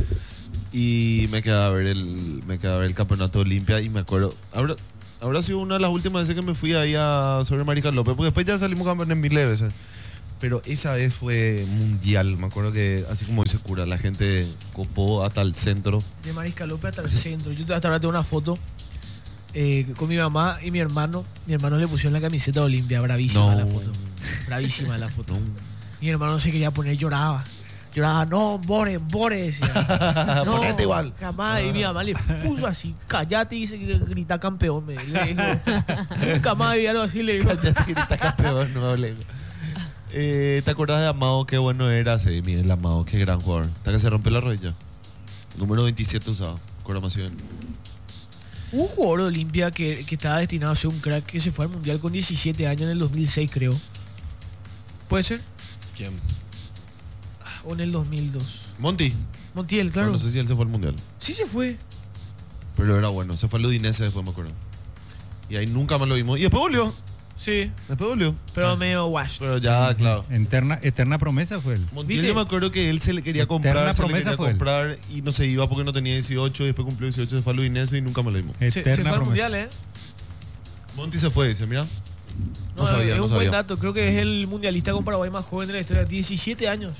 Y me quedaba a ver el campeonato Olimpia y me acuerdo, habrá sido una de las últimas veces que me fui ahí sobre Mariscal López, porque después ya salimos campeones miles de veces. Pero esa vez fue mundial, me acuerdo que así como dice Cura, la gente copó hasta el centro. De Mariscal López hasta el centro. Yo hasta ahora tengo una foto con mi mamá y mi hermano. Mi hermano le pusieron la camiseta de Olimpia, bravísima la foto. Bravísima la foto. Mi hermano no se quería poner, lloraba. No, Bore, decía. No, ponete igual. Jamás. Y mi mamá le puso así, cállate y dice que grita campeón. Le dijo, nunca más había algo así, le digo. Cállate, grita campeón, no le digo. ¿Te acordás de Amado? Qué bueno era, sí, Miguel Amado, qué gran jugador. Hasta que se rompió la rodilla. Número 27 usaba, programación. Hubo un jugador de Olimpia que estaba destinado a ser un crack que se fue al Mundial con 17 años en el 2006, creo. ¿Puede ser? ¿Quién? O en el 2002. Montiel, claro. No sé si él se fue al Mundial. Sí se fue. Pero era bueno, se fue al Udinese después, me acuerdo. Y ahí nunca más lo vimos. Y después volvió. Sí. Después volvió. Pero medio wash. Pero ya, claro. Eterna promesa fue él. Montiel, yo me acuerdo que él se le quería comprar, y no se iba porque no tenía 18, y después cumplió 18, se fue al Udinese y nunca más lo vimos. Se fue al Mundial, Monti se fue, dice, mira. No sabía, es un buen dato. Creo que es el mundialista con Paraguay más joven de la historia. 17 años.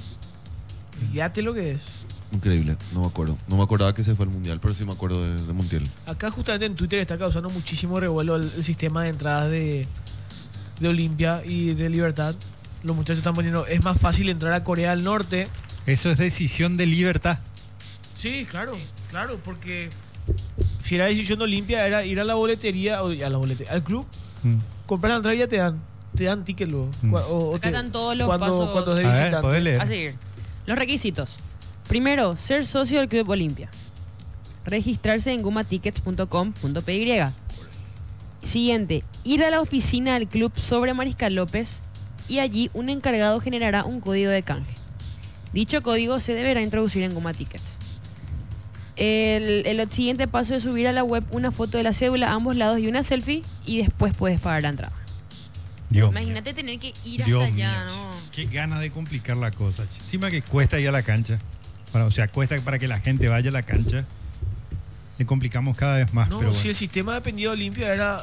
Fíjate lo que es. Increíble, no me acuerdo. No me acordaba que se fue al Mundial, pero sí me acuerdo de Montiel. Acá justamente en Twitter está causando muchísimo revuelo el sistema de entradas de Olimpia y de Libertad. Los muchachos están poniendo, es más fácil entrar a Corea del Norte. Eso es decisión de Libertad. Sí, claro, porque si era decisión de Olimpia era ir a la boletería, al club, comprar la entrada y ya te dan ticket luego. Acá están todos los pasos. Cuando es de visitante. A seguir. Los requisitos. Primero, ser socio del Club Olimpia. Registrarse en gumatickets.com.py. Siguiente, ir a la oficina del club sobre Mariscal López y allí un encargado generará un código de canje. Dicho código se deberá introducir en Guma Tickets. El siguiente paso es subir a la web una foto de la cédula a ambos lados y una selfie y después puedes pagar la entrada. Imagínate tener que ir hasta allá, ¿no? Qué gana de complicar la cosa. Encima que cuesta ir a la cancha. Cuesta para que la gente vaya a la cancha. Le complicamos cada vez más. No, pero si el sistema dependido de Olimpia era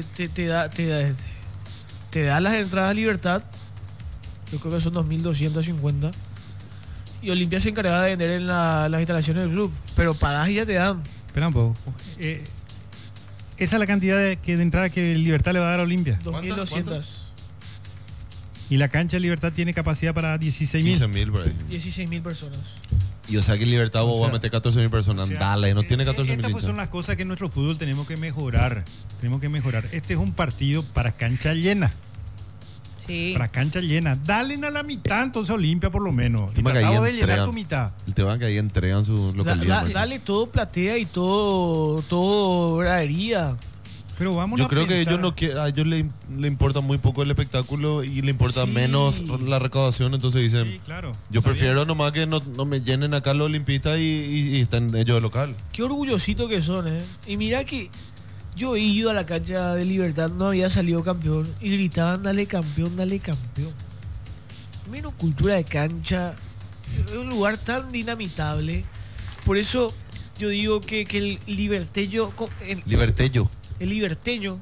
te da las entradas a Libertad, yo creo que son 2.250, y Olimpia se encargaba de vender en las instalaciones del club, pero pagás y ya te dan. Espera un poco. Esa es la cantidad de entrada que Libertad le va a dar a Olimpia. 2.200. Y la cancha de Libertad tiene capacidad para 16.000. 15.000 por ahí. 16.000 personas. Y o sea que en Libertad vos vas a meter 14.000 personas. Dale, no tiene 14.000. Estas pues son las cosas que en nuestro fútbol tenemos que mejorar. Este es un partido para cancha llena. Sí. Para cancha llena. Dale a la mitad entonces Olimpia por lo menos. Tratado de llenar tu mitad. El tema que ahí entregan su localidad. Dale todo platea y todo gradería. Pero vamos yo creo que a ellos le importa muy poco el espectáculo y le importa menos la recaudación, entonces dicen, sí, claro, yo prefiero bien. Nomás que no me llenen acá los olimpistas y estén ellos de local. Qué orgullosito que son, Y mira que yo he ido a la cancha de Libertad, no había salido campeón y gritaban, dale campeón, dale campeón. Menos cultura de cancha, es un lugar tan dinamitable. Por eso yo digo que el liberteño... El liberteño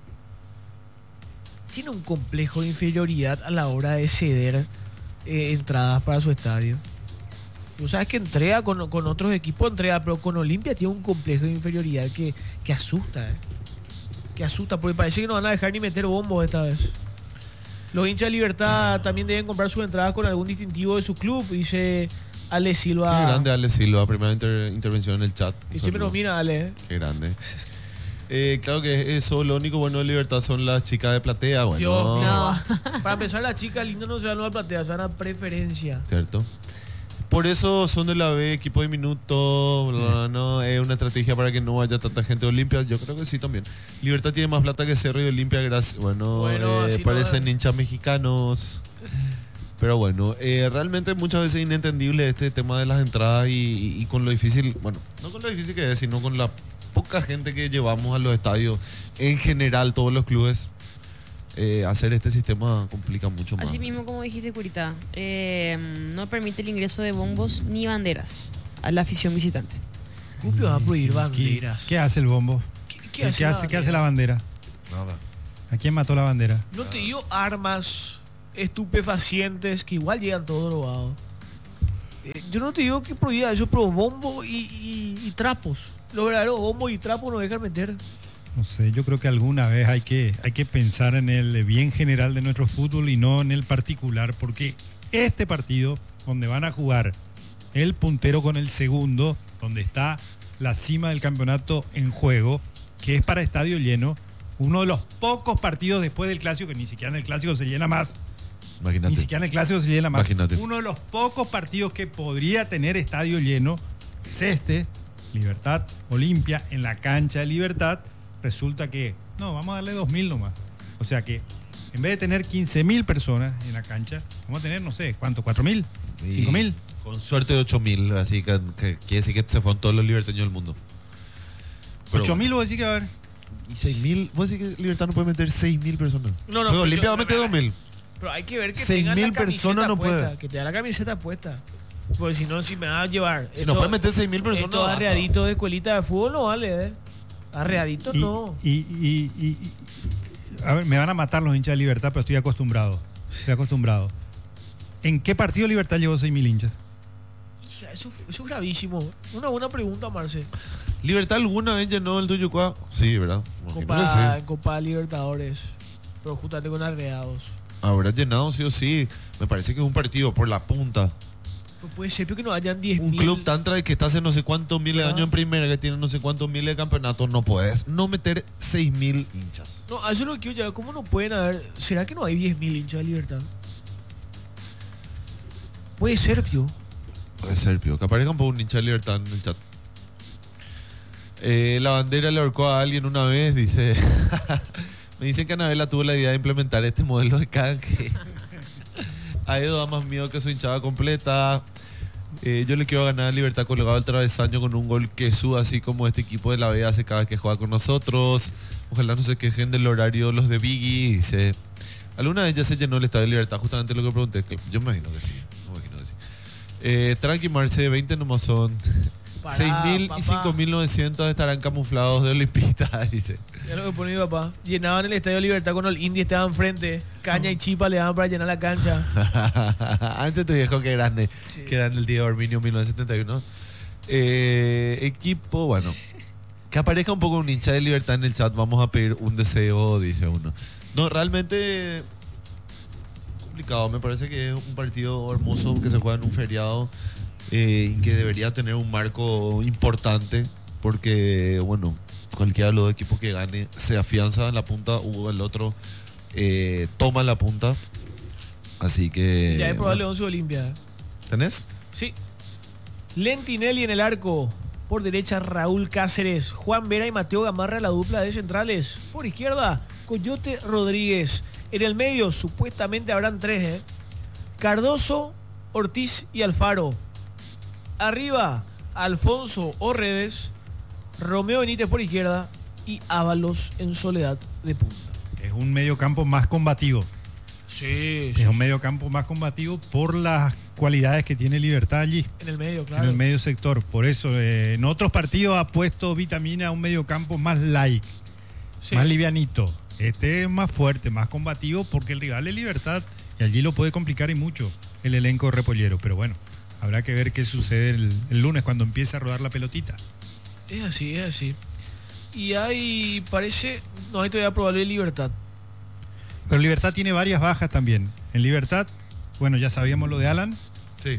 tiene un complejo de inferioridad a la hora de ceder entradas para su estadio. Tú sabes que entrega con otros equipos, pero con Olimpia tiene un complejo de inferioridad que asusta. Que asusta, porque parece que no van a dejar ni meter bombos esta vez. Los hinchas de Libertad también deben comprar sus entradas con algún distintivo de su club, dice Ale Silva. Qué grande Ale Silva, primera intervención en el chat. Y siempre nos mira Ale. Qué grande. Claro que eso, lo único bueno de Libertad son las chicas de platea. Bueno, no. Para empezar, las chicas lindas no se van a platea, se van a preferencia. Cierto. Por eso son de la B, equipo de minuto, ¿no? Es una estrategia para que no haya tanta gente de Olimpia. Yo creo que sí también. Libertad tiene más plata que Cerro y Olimpia, gracias. Bueno, parecen hinchas mexicanos. Pero bueno, realmente muchas veces es inentendible este tema de las entradas y con lo difícil, bueno, no con lo difícil que es, sino con la poca gente que llevamos a los estadios, en general todos los clubes, hacer este sistema complica mucho más. Así mismo como dijiste, Curita, no permite el ingreso de bombos ni banderas a la afición visitante. ¿Cómo va a prohibir banderas? ¿Qué hace el bombo? ¿Qué hace la bandera? Nada. ¿A quién mató la bandera? No te digo armas estupefacientes que igual llegan todos drogados. Yo no te digo que prohíba eso, pero bombo y trapos. Los verdaderos bombos y trapos no dejan meter. No sé, yo creo que alguna vez hay que pensar en el bien general de nuestro fútbol y no en el particular, porque este partido, donde van a jugar el puntero con el segundo, donde está la cima del campeonato en juego, que es para estadio lleno, uno de los pocos partidos después del clásico, que ni siquiera en el clásico se llena más. Imagínate. Ni siquiera en el clásico se llena más. Imagínate. Uno de los pocos partidos que podría tener estadio lleno es este, Libertad Olimpia, en la cancha de Libertad. Resulta que, no, vamos a darle 2.000 nomás. O sea que, en vez de tener 15.000 personas en la cancha, vamos a tener, no sé, ¿cuánto? ¿4.000? ¿5.000? Con suerte de 8.000, así que quiere decir que se fueron todos los libertaños del mundo. Pero, 8.000 vos decís que va a haber. ¿Y 6.000? ¿Vos decís que Libertad no puede meter 6.000 personas? No, Pero Olimpia va a meter 2.000. Pero hay que ver que 6.000 tengan la camiseta personas no puesta, puede. que te da la camiseta puesta. Porque si no, si me va a llevar. Si no puede meter 6.000 personas. Estos arreaditos de escuelita de fútbol no vale, Arreaditos no. A ver, me van a matar los hinchas de Libertad, pero estoy acostumbrado. ¿En qué partido Libertad llevó 6.000 hinchas? Hija, eso es gravísimo. Una buena pregunta, Marce. ¿Libertad alguna vez llenó el Tuyucuá? Sí, ¿verdad? Copa Libertadores. Pero justamente con arreados. Habrá llenado sí o sí. Me parece que es un partido por la punta. No puede ser que no hayan 10.000. Un club tan que está hace no sé cuántos miles de años en primera, que tiene no sé cuántos miles de campeonatos, no puedes no meter 6.000 hinchas. No, a eso es lo que quiero llegar. ¿Cómo no pueden haber? ¿Será que no hay 10.000 hinchas de Libertad? Puede ser, tío. Puede ser, Pío. Que aparezca un poco un hincha de Libertad en el chat. La bandera le ahorcó a alguien una vez, dice. Me dicen que Anabela tuvo la idea de implementar este modelo de canje. A Edo da más miedo que su hinchada completa. Yo le quiero ganar a Libertad colgado al travesaño con un gol que suba, así como este equipo de la B hace cada vez que juega con nosotros. Ojalá no se quejen del horario los de Biggie. Dice, ¿alguna vez ya se llenó el estadio de Libertad? Justamente lo que pregunté. Yo me imagino que sí. Tranqui Marce, 20 nomás son. 6.000 y 5.900 estarán camuflados de olimpistas, dice. Ya lo que pone mi papá. Llenaban el Estadio Libertad con el Indy, estaban enfrente. Caña y chipa le daban para llenar la cancha. Antes tu viejo que grande. Sí. Que era en el día de Orminio 1971. Equipo, bueno. Que aparezca un poco un hincha de Libertad en el chat. Vamos a pedir un deseo, dice uno. No, realmente complicado. Me parece que es un partido hermoso que se juega en un feriado. Que debería tener un marco importante, porque bueno, cualquiera de los equipos que gane se afianza en la punta, o el otro toma la punta, así que ya es probable 11 Olimpia. ¿Tenés? Sí. Lentinelli en el arco, por derecha Raúl Cáceres, Juan Vera y Mateo Gamarra, la dupla de centrales. Por izquierda Coyote Rodríguez. En el medio supuestamente habrán 3, Cardoso, Ortiz y Alfaro. Arriba, Alfonso Orredes, Romeo Benítez por izquierda y Ábalos en Soledad de punta. Es un mediocampo más combativo. Sí. Es un mediocampo más combativo por las cualidades que tiene Libertad allí. En el medio, claro. En el medio sector. Por eso, en otros partidos ha puesto Vitamina a un mediocampo más light, más livianito. Este es más fuerte, más combativo, porque el rival es Libertad y allí lo puede complicar y mucho el elenco repollero. Pero bueno, habrá que ver qué sucede el lunes cuando empiece a rodar la pelotita. Es así, es así. Y hay, parece, no hay todavía probable Libertad. Pero Libertad tiene varias bajas también. En Libertad, bueno, ya sabíamos lo de Alan. Sí.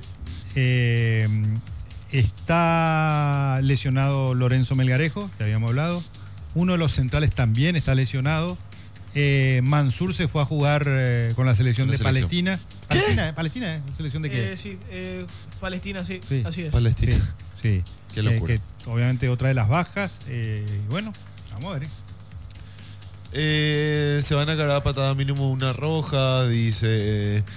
Está lesionado Lorenzo Melgarejo, ya habíamos hablado. Uno de los centrales también está lesionado. Mansur se fue a jugar con la selección de Palestina. ¿Qué? ¿Palestina? ¿Selección de qué? Sí, Palestina, sí, así es. Palestina. Sí. Qué locura. Que obviamente otra de las bajas. Bueno, vamos a ver. Se van a cargar patada mínimo una roja, dice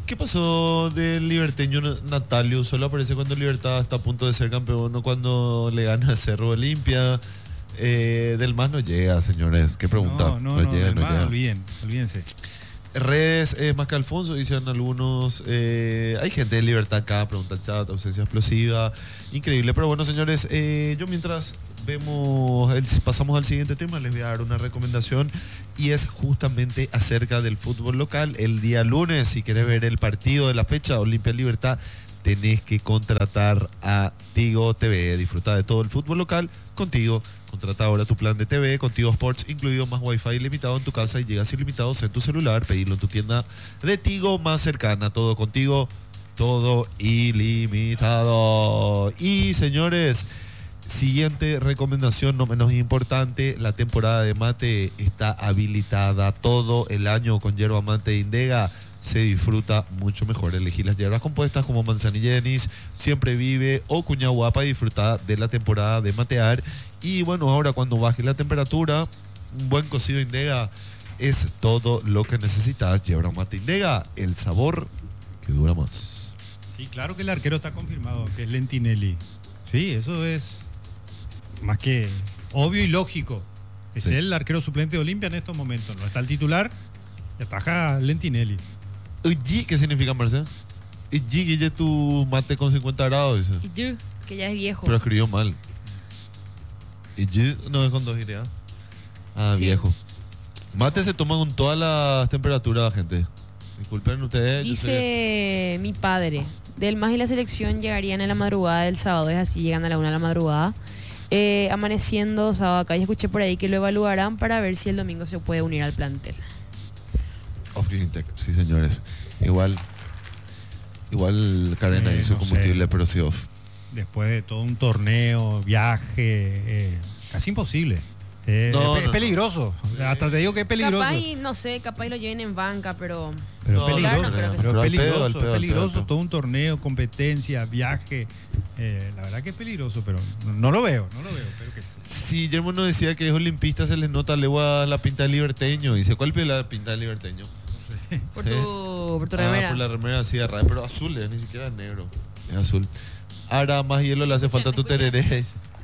¿Qué pasó del liberteño Natalio? Solo aparece cuando Libertad está a punto de ser campeón o cuando le gana a Cerro Olimpia. Del más no llega, señores. ¿Qué pregunta? No llega, del más, olvídense. Redes, más que Alfonso, dicen algunos. Hay gente de Libertad acá, pregunta el chat, ausencia explosiva. Increíble. Pero bueno, señores, yo mientras pasamos al siguiente tema, les voy a dar una recomendación y es justamente acerca del fútbol local. El día lunes, si querés ver el partido de la fecha, Olimpia Libertad, tenés que contratar a Tigo TV. Disfruta de todo el fútbol local contigo. Contrata ahora tu plan de TV con Tigo Sports, incluido más Wi-Fi ilimitado en tu casa y llegas ilimitados en tu celular. Pedirlo en tu tienda de Tigo más cercana. Todo contigo, todo ilimitado. Y señores, siguiente recomendación, no menos importante, la temporada de mate está habilitada todo el año con yerba mate Indega. Se disfruta mucho mejor. Elegí las hierbas compuestas como manzanilla de anís, siempre vive o cuña guapa y disfruta de la temporada de matear. Y bueno, ahora cuando baje la temperatura, un buen cocido Indega es todo lo que necesitas. Yerba mate Indega, el sabor que dura más. Sí, claro que el arquero está confirmado, que es Lentinelli. Sí, eso es más que obvio y lógico. Es el arquero suplente de Olimpia en estos momentos. No está el titular, y ataja Lentinelli. Uy, ¿qué significa, Marcel? Uy, Guille, tu mate con 50 grados, dice. Y que ya es viejo. Pero escribió mal. Y no es con 2 ideas. Ah, sí. Viejo. Mate se toma con todas las temperaturas, gente. Disculpen ustedes. Dice mi padre, del MAS y la selección llegarían en la madrugada del sábado, es así, llegan a la 1 de la madrugada. Amaneciendo sábado acá, y escuché por ahí que lo evaluarán para ver si el domingo se puede unir al plantel. Off-Green sí, señores. Igual Carena hizo combustible, pero sí off. Después de todo un torneo, viaje, casi imposible. Es peligroso. Hasta te digo que es peligroso. Capaz lo lleven en banca, pero es peligroso. Todo un torneo, competencia, viaje. La verdad que es peligroso, pero no lo veo, pero que sí. Si Guillermo nos decía que es olimpista, se les nota legua la pinta de liberteño. Dice, ¿cuál es la pinta de liberteño? Por tu remera. Por la remera así de raya, pero azul, ni siquiera es negro. Es azul. Ahora más hielo le hace falta tu tereré.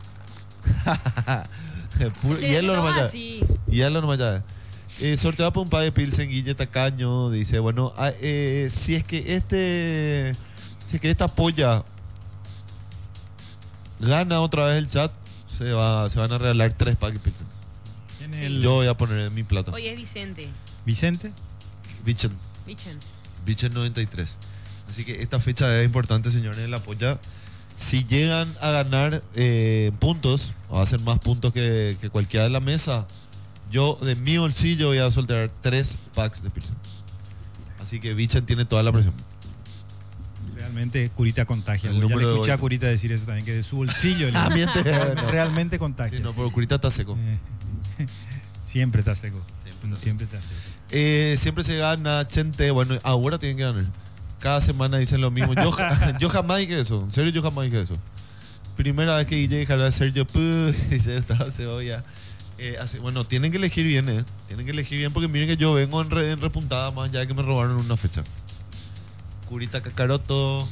Hielo nomás ya. Hielo nomás ya. Sorteado por un par de Pilsen, Guille Tacaño. Dice, bueno, si es que esta polla gana otra vez el chat, se van a regalar 3 packs de Pilsen. Yo voy a poner en mi plata. Oye, es Vicente. ¿Vicente? Bichen 93. Así que esta fecha es importante, señores, en la polla. Si llegan a ganar puntos, o a hacer más puntos que cualquiera de la mesa, yo de mi bolsillo voy a soltar 3 packs de Pilsen. Así que Bichen tiene toda la presión. Realmente Curita contagia. Ya le escuché a Curita decir eso también, que de su bolsillo realmente contagia. Sí, no, pero Curita está seco. Siempre está seco. Siempre está seco. Siempre se gana, Chente. Bueno, ahora tienen que ganar. Cada semana dicen lo mismo. Yo jamás dije eso. En serio, yo jamás dije eso. Primera vez que Guille dejará de ser yo, dice, estaba cebolla. Bueno, tienen que elegir bien, Tienen que elegir bien porque miren que yo vengo en repuntada más ya que me robaron una fecha. Curita Cacaroto.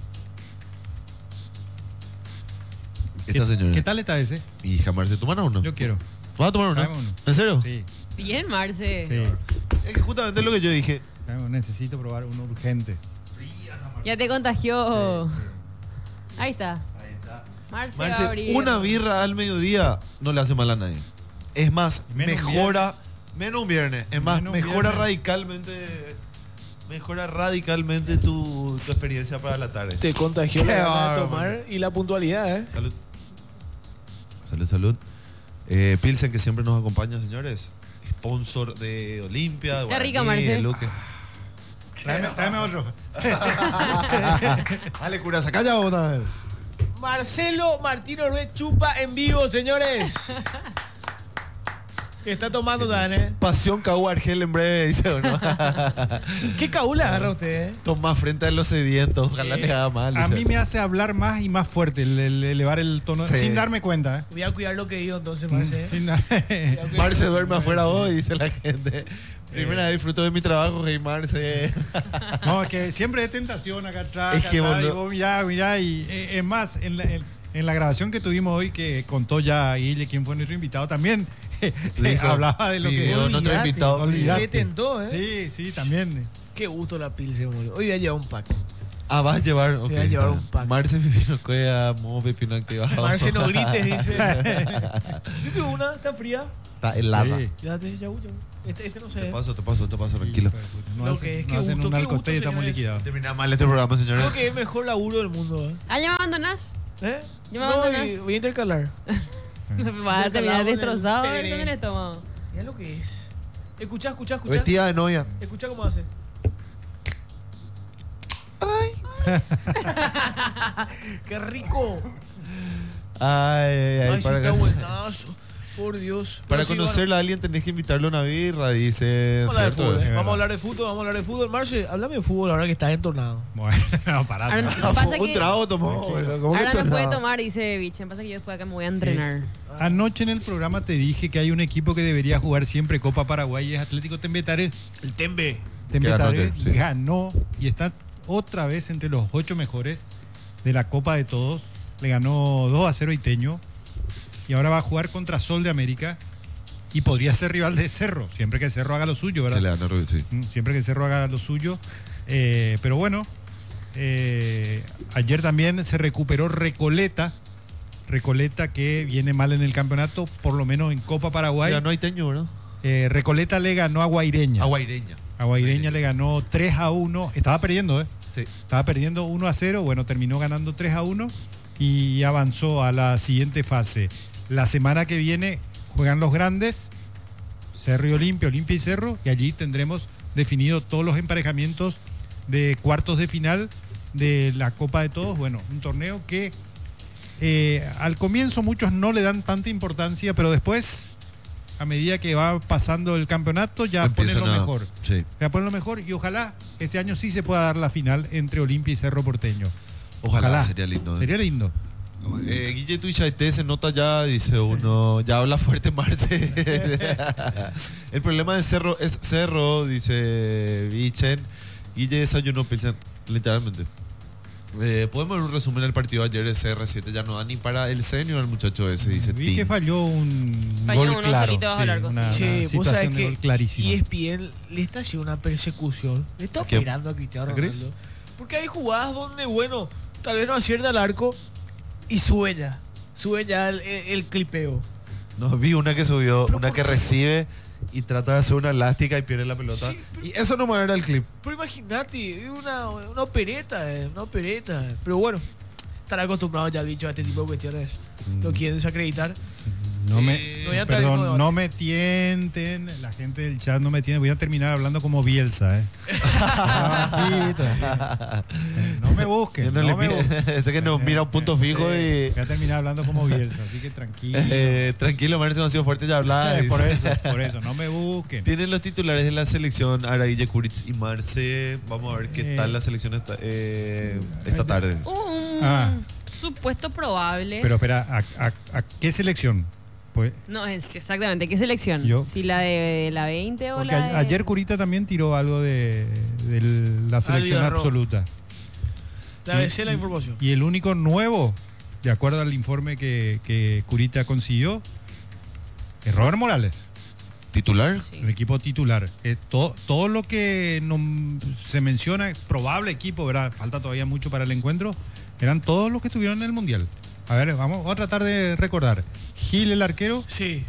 Esta señora. ¿Qué tal está ese? Y jamás se toman uno. Yo quiero. ¿Vas a tomar uno? ¿En serio? Sí. Bien, Marce. Sí. Es que justamente es lo que yo dije. Necesito probar uno urgente. Ya te contagió. Sí. Ahí está. Marce, una birra al mediodía no le hace mal a nadie. Es más, mejora. Menos un viernes. Es más, mejora radicalmente tu experiencia para la tarde. Te contagió la gana de tomar y la puntualidad, Salud. Pilsen, que siempre nos acompaña, señores. Sponsor de Olimpia. Está rica, Marce. Tráeme otro. Dale, cura, saca ya otra. Marcelo Martino Ruiz chupa en vivo, señores. Está tomando también, Pasión Caú Argel en breve, dice uno. ¿Qué Caú le agarra usted, Toma frente a los sedientos, ojalá te haga mal. A mí me hace hablar más y más fuerte, elevar el tono, sin darme cuenta. Voy a cuidar lo que digo entonces, Marce. Marce duerme afuera hoy, dice la gente. Primera vez disfruto de mi trabajo, hey Marce. No, es que siempre hay tentación acá atrás. Es que y vos mirá, y es más, en la grabación que tuvimos hoy, que contó ya Guille, quien fue nuestro invitado, también hablaba de lo que nuestro invitado. Le tentó, Sí, también. Qué gusto la pilsen, boludo. Hoy voy a llevar un pack. Ah, vas a llevar. Voy a llevar un pack. Marce Pepino Cuea, Mo Pepino activado. Marce no grites, dice. Yo tengo una, está fría. Está helada. Sí. Ya este no sé. Te paso, tranquilo. No hacen un alcoté y estamos liquidados. Termina mal este programa, señores. Creo que es el mejor laburo del mundo. ¿Ah, ya me abandonás? ¿Eh? ¿Ya me abandonás? Voy a intercalar. Va a terminar destrozado con el estómago. Mira lo que es. Escuchá. Vestida de novia. Escuchá cómo hace. Ay. ¡Qué rico! Ay, sí, está buenazo. Por Dios. Para conocerla a alguien tenés que invitarle a una birra, dice. Vamos a hablar de fútbol. Marce, háblame de fútbol ahora que estás entornado. Bueno, pará. Un trago tomó. Ahora no puede tomar, dice Biche. Pasa que yo después acá me voy a entrenar. Anoche en el programa te dije que hay un equipo que debería jugar siempre Copa Paraguay y es Atlético Tembetare. El Tembe. Tembetare ganó y está otra vez entre los 8 mejores de la Copa de Todos. Le ganó 2-0 a Iteño. Y ahora va a jugar contra Sol de América y podría ser rival de Cerro, siempre que Cerro haga lo suyo, ¿verdad? Sí. Siempre que Cerro haga lo suyo. Pero bueno, ayer también se recuperó Recoleta que viene mal en el campeonato, por lo menos en Copa Paraguay. Ya no hay Teño, ¿no? Recoleta le ganó a Guaireña. A Guaireña le ganó 3-1. Estaba perdiendo, Sí. Estaba perdiendo 1-0. Bueno, terminó ganando 3-1 y avanzó a la siguiente fase. La semana que viene juegan los grandes, Cerro y Olimpia y Cerro, y allí tendremos definido todos los emparejamientos de cuartos de final de la Copa de Todos. Bueno, un torneo que al comienzo muchos no le dan tanta importancia, pero después, a medida que va pasando el campeonato, ya ponen lo mejor. Sí. Ya ponen lo mejor y ojalá este año sí se pueda dar la final entre Olimpia y Cerro Porteño. Ojalá. Sería lindo. Sería lindo. Guille Tuichaite se nota ya, dice uno, ya habla fuerte Marce. El problema de Cerro es Cerro, dice Vichen. Guille desayunó, literalmente. Podemos ver un resumen del partido de ayer de CR7, ya no da ni para el senior el muchacho ese, dice. Vi que falló un falló gol claro. Che, vos sabés que clarísima. ESPN le está haciendo una persecución. Le está operando a Cristiano Ronaldo. Porque hay jugadas donde, bueno, tal vez no acierta el arco y sueña el clipeo. No, vi una que subió, una que recibe y trata de hacer una elástica y pierde la pelota. Sí, y eso no me era el clip. Pero imagínate, es una opereta, Pero bueno, estará acostumbrado ya el bicho a este tipo de cuestiones. Lo quieren desacreditar. No me tienten, la gente del chat no me tiene. Voy a terminar hablando como Bielsa, No me busquen. Ese que nos mira un punto fijo y. Voy a terminar hablando como Bielsa, así que tranquilo. Tranquilo, Marce, no ha sido fuerte ya hablar. Por eso, no me busquen. Tienen los titulares de la selección Araguille, Curitz y Marce. Vamos a ver qué tal la selección esta tarde. Supuesto probable. Pero espera, ¿a qué selección? Pues, no, es exactamente, ¿qué selección? Si la de la 20 o la de... Ayer Curita también tiró algo de la selección absoluta. La ABC la información. Y el único nuevo, de acuerdo al informe que Curita consiguió, es Robert Morales. ¿Titular? Sí. El equipo titular. Todo lo que se menciona, probable equipo, ¿verdad? Falta todavía mucho para el encuentro, eran todos los que estuvieron en el Mundial. A ver, vamos a tratar de recordar. Gil, el arquero. Sí.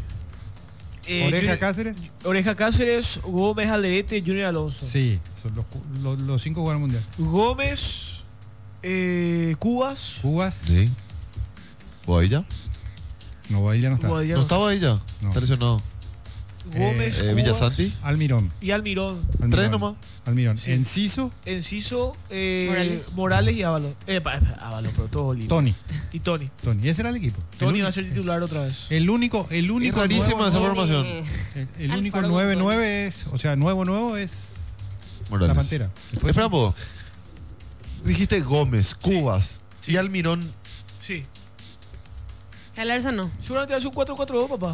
Oreja Cáceres. Gómez Alderete, Junior Alonso. Sí, son los 5 jugadores mundial. Gómez, Cubas. Sí. ¿Boadilla? No, Boadilla no está. ¿No estaba ella? No. Está lesionado. Gómez, Villasanti. Almirón. Y Almirón. 3 nomás. Almirón. Sí. Enciso. Morales y Ábalos. Ábalos, pero todo libre. Tony. Y Tony. Ese era el equipo. Tony va a ser titular otra vez. El único. Es rarísima esa formación. El único 9-9 es. O sea, nuevo es. Morales. La Pantera. Espera un poco. Dijiste Gómez, Cubas y Almirón. Sí. Galarza no. Seguramente hace un 4-4-2, papá.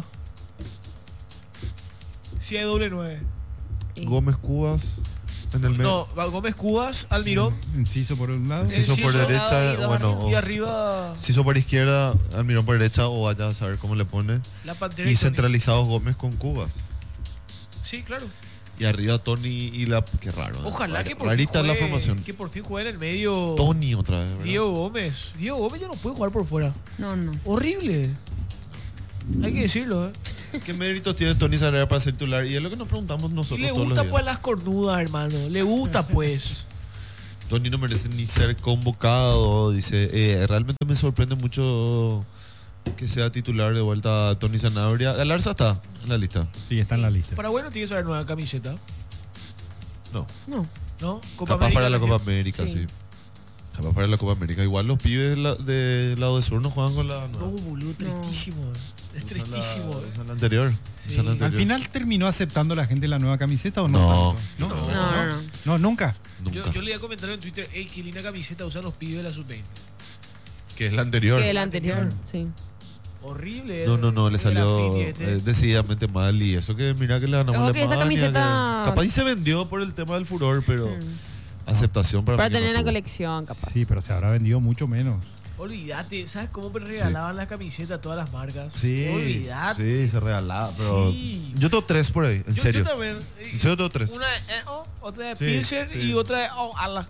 Si hay doble 9. Gómez, Cubas. En el medio. No, Gómez, Cubas, Almirón. Enciso por un lado. Enciso por derecha, bueno. Y arriba. Enciso por izquierda, Almirón por derecha, o vaya a saber cómo le pone. La Pantera Y Tony. centralizados Gómez con Cubas. Sí, claro. Y arriba Tony y la. Qué raro. Ojalá que por Rarita fin la formación. Que por fin juegue en el medio. Tony otra vez, ¿verdad? Diego Gómez. Diego Gómez ya no puede jugar por fuera. No. Horrible. Hay que decirlo, ¿Qué méritos tiene Tony Sarabia para ser titular? Y es lo que nos preguntamos Y nosotros. le todos los gusta días. pues las cornudas, hermano. Le gusta pues. Tony no merece ni ser convocado. Dice, realmente me sorprende mucho que sea titular de vuelta Tony Sanabria. Galarza está en la lista. Sí, está en la lista. Paraguay no tiene que saber nueva camiseta, No. ¿no? Capaz para la Copa recién. América, Sí. sí. Capaz para la Copa América. Igual los pibes del lado de sur no juegan con la. No, boludo, tristísimo. Es tristísimo. Usan la anterior. Sí. Usan la anterior. ¿Al final terminó aceptando la gente la nueva camiseta o no? No. tanto? No. No, nunca. Nunca. Yo le iba a comentar en Twitter, ey, qué linda camiseta usan los pibes de la sub-20. Que es la anterior. Que el anterior, sí. Horrible. No, le el salió graffiti este. decididamente mal. Y eso que mira que le ganamos Ojo la que esa Alemania, camiseta- que capaz y se vendió por el tema del furor, pero aceptación para Para mí que tener no en la tuvo. colección, capaz. Sí, pero se habrá vendido mucho menos. Olvídate, ¿sabes cómo me regalaban las camisetas a todas las marcas? Sí, Olvídate. sí, se regalaba. Pero Sí. yo tengo 3 por ahí, en serio. Yo también. En serio tengo 3. Una de otra de Sí, Pilsen sí. y otra de ala.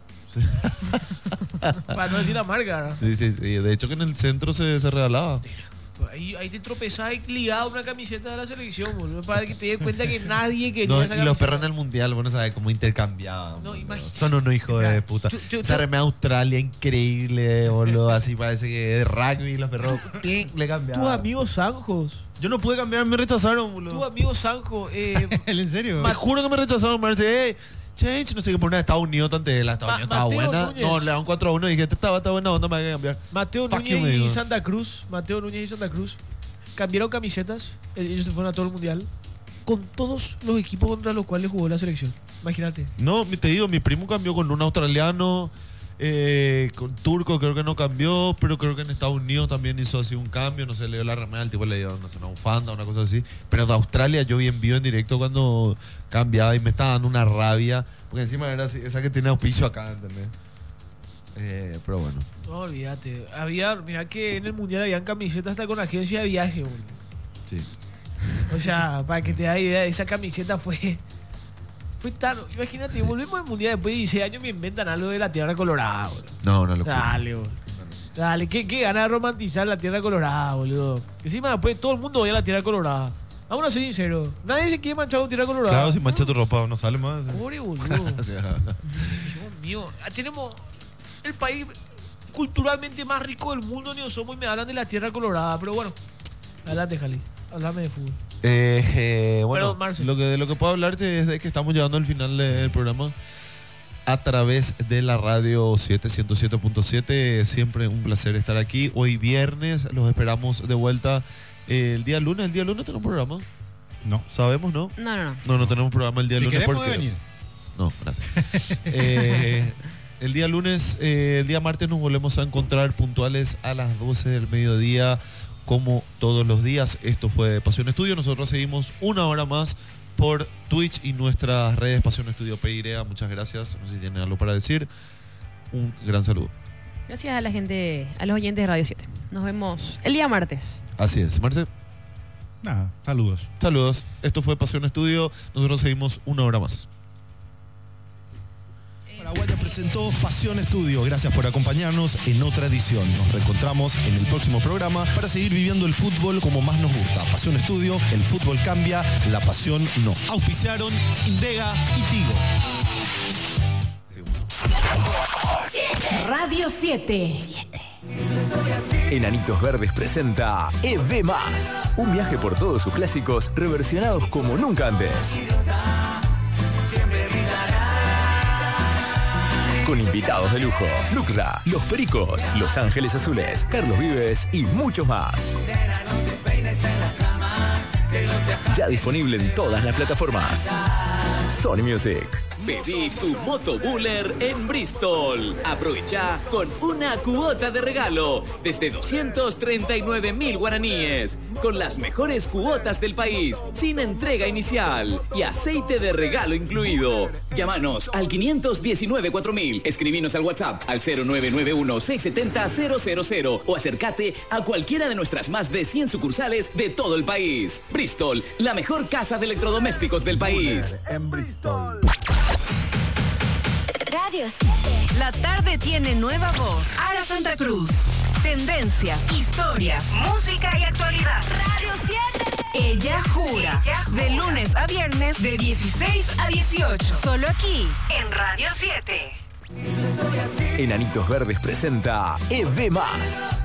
Para no decir la marca, ¿no? Sí. De hecho que en el centro se regalaba. Ahí te tropezás y ligado una camiseta de la selección, boludo. Para que te des cuenta que nadie quería No, esa y camiseta. los perros en el mundial, bueno, sabes cómo intercambiaban. No, boludo. imagínate. Son unos hijos de puta. Esa remera Australia increíble, boludo. Así parece que de rugby los perros le cambiaban. Tus amigos Sanjos. Yo no pude cambiar, me rechazaron, boludo. Tus amigos Sanjos. ¿El en serio? Me juro que me rechazaron, me dice, change, no sé qué, por una de Estados Unidos, tanto de la Estados Unidos estaba Mateo buena. Núñez. No, le daban 4-1 y dije, estaba buena onda, me hay que cambiar. Mateo Fuck you, me Núñez y digo. Santa Cruz. Mateo Núñez y Santa Cruz. Cambiaron camisetas. Ellos se fueron a todo el mundial. Con todos los equipos contra los cuales jugó la selección. Imagínate. No, te digo, mi primo cambió con un australiano, con turco creo que no cambió, pero creo que en Estados Unidos también hizo así un cambio, no sé, le dio la remera, el tipo le dio, no sé, una bufanda, una cosa así. Pero de Australia yo vi en vivo en directo cuando cambiaba y me estaba dando una rabia, porque encima era así, esa que tiene auspicio acá, ¿entendés? Pero bueno. No, olvídate. Mirá que en el mundial habían camisetas hasta con agencia de viaje, boludo. Sí. O sea, para que te da idea, esa camiseta fue tan. Imagínate, volvemos al mundial después de 16 años y me inventan algo de la Tierra Colorada, boludo. No, no lo Dale, boludo. Dale, qué gana de romantizar la Tierra Colorada, boludo. Encima después todo el mundo odia la Tierra Colorada. Vamos a ser sinceros. Nadie se quiere manchar con Tierra Colorada. Claro, si mancha tu ropa no sale más. Pobre, boludo. O sea, Dios mío. Tenemos el país culturalmente más rico del mundo, ni somos, y me hablan de la Tierra Colorada. Pero bueno, adelante, Jali. Háblame de fútbol. bueno, Perdón, Marce. de lo que puedo hablarte es de que estamos llegando al final del programa a través de la radio 107.7. Siempre un placer estar aquí. Hoy viernes los esperamos de vuelta el día lunes. El día lunes tenemos programa. No. ¿Sabemos, no? No. No tenemos programa el día Si lunes. querés puede venir. No, gracias. El día lunes, el día martes nos volvemos a encontrar puntuales a las 12 del mediodía, como todos los días. Esto fue Pasión Estudio. Nosotros seguimos una hora más por Twitch y nuestras redes Pasión Estudio PYREA. Muchas gracias. No sé si tienen algo para decir. Un gran saludo. Gracias a la gente, a los oyentes de Radio 7. Nos vemos el día martes. Así es, Marce. Nada, saludos. Saludos. Esto fue Pasión Estudio. Nosotros seguimos una hora más. Paraguaya presentó Pasión Estudio. Gracias por acompañarnos en otra edición. Nos reencontramos en el próximo programa para seguir viviendo el fútbol como más nos gusta. Pasión Estudio, el fútbol cambia, la pasión no. Auspiciaron Indega y Tigo. Radio 7. Enanitos Verdes presenta EV+, un viaje por todos sus clásicos reversionados como nunca antes. Con invitados de lujo, Lucra, Los Pericos, Los Ángeles Azules, Carlos Vives y muchos más. Ya disponible en todas las plataformas. Sony Music. Pedí tu Moto Buller en Bristol. Aprovecha con una cuota de regalo desde 239.000 guaraníes, con las mejores cuotas del país, sin entrega inicial y aceite de regalo incluido. Llámanos al 519-4000, escribinos al WhatsApp al 0991-670-000 o acércate a cualquiera de nuestras más de 100 sucursales de todo el país. Bristol, la mejor casa de electrodomésticos del país. En Bristol. Radio 7. La tarde tiene nueva voz. Ara Santa Cruz. Tendencias, historias, música y actualidad. Radio 7. Ella jura. De lunes a viernes de 16 a 18. Solo aquí, en Radio 7. Enanitos Verdes presenta EV+,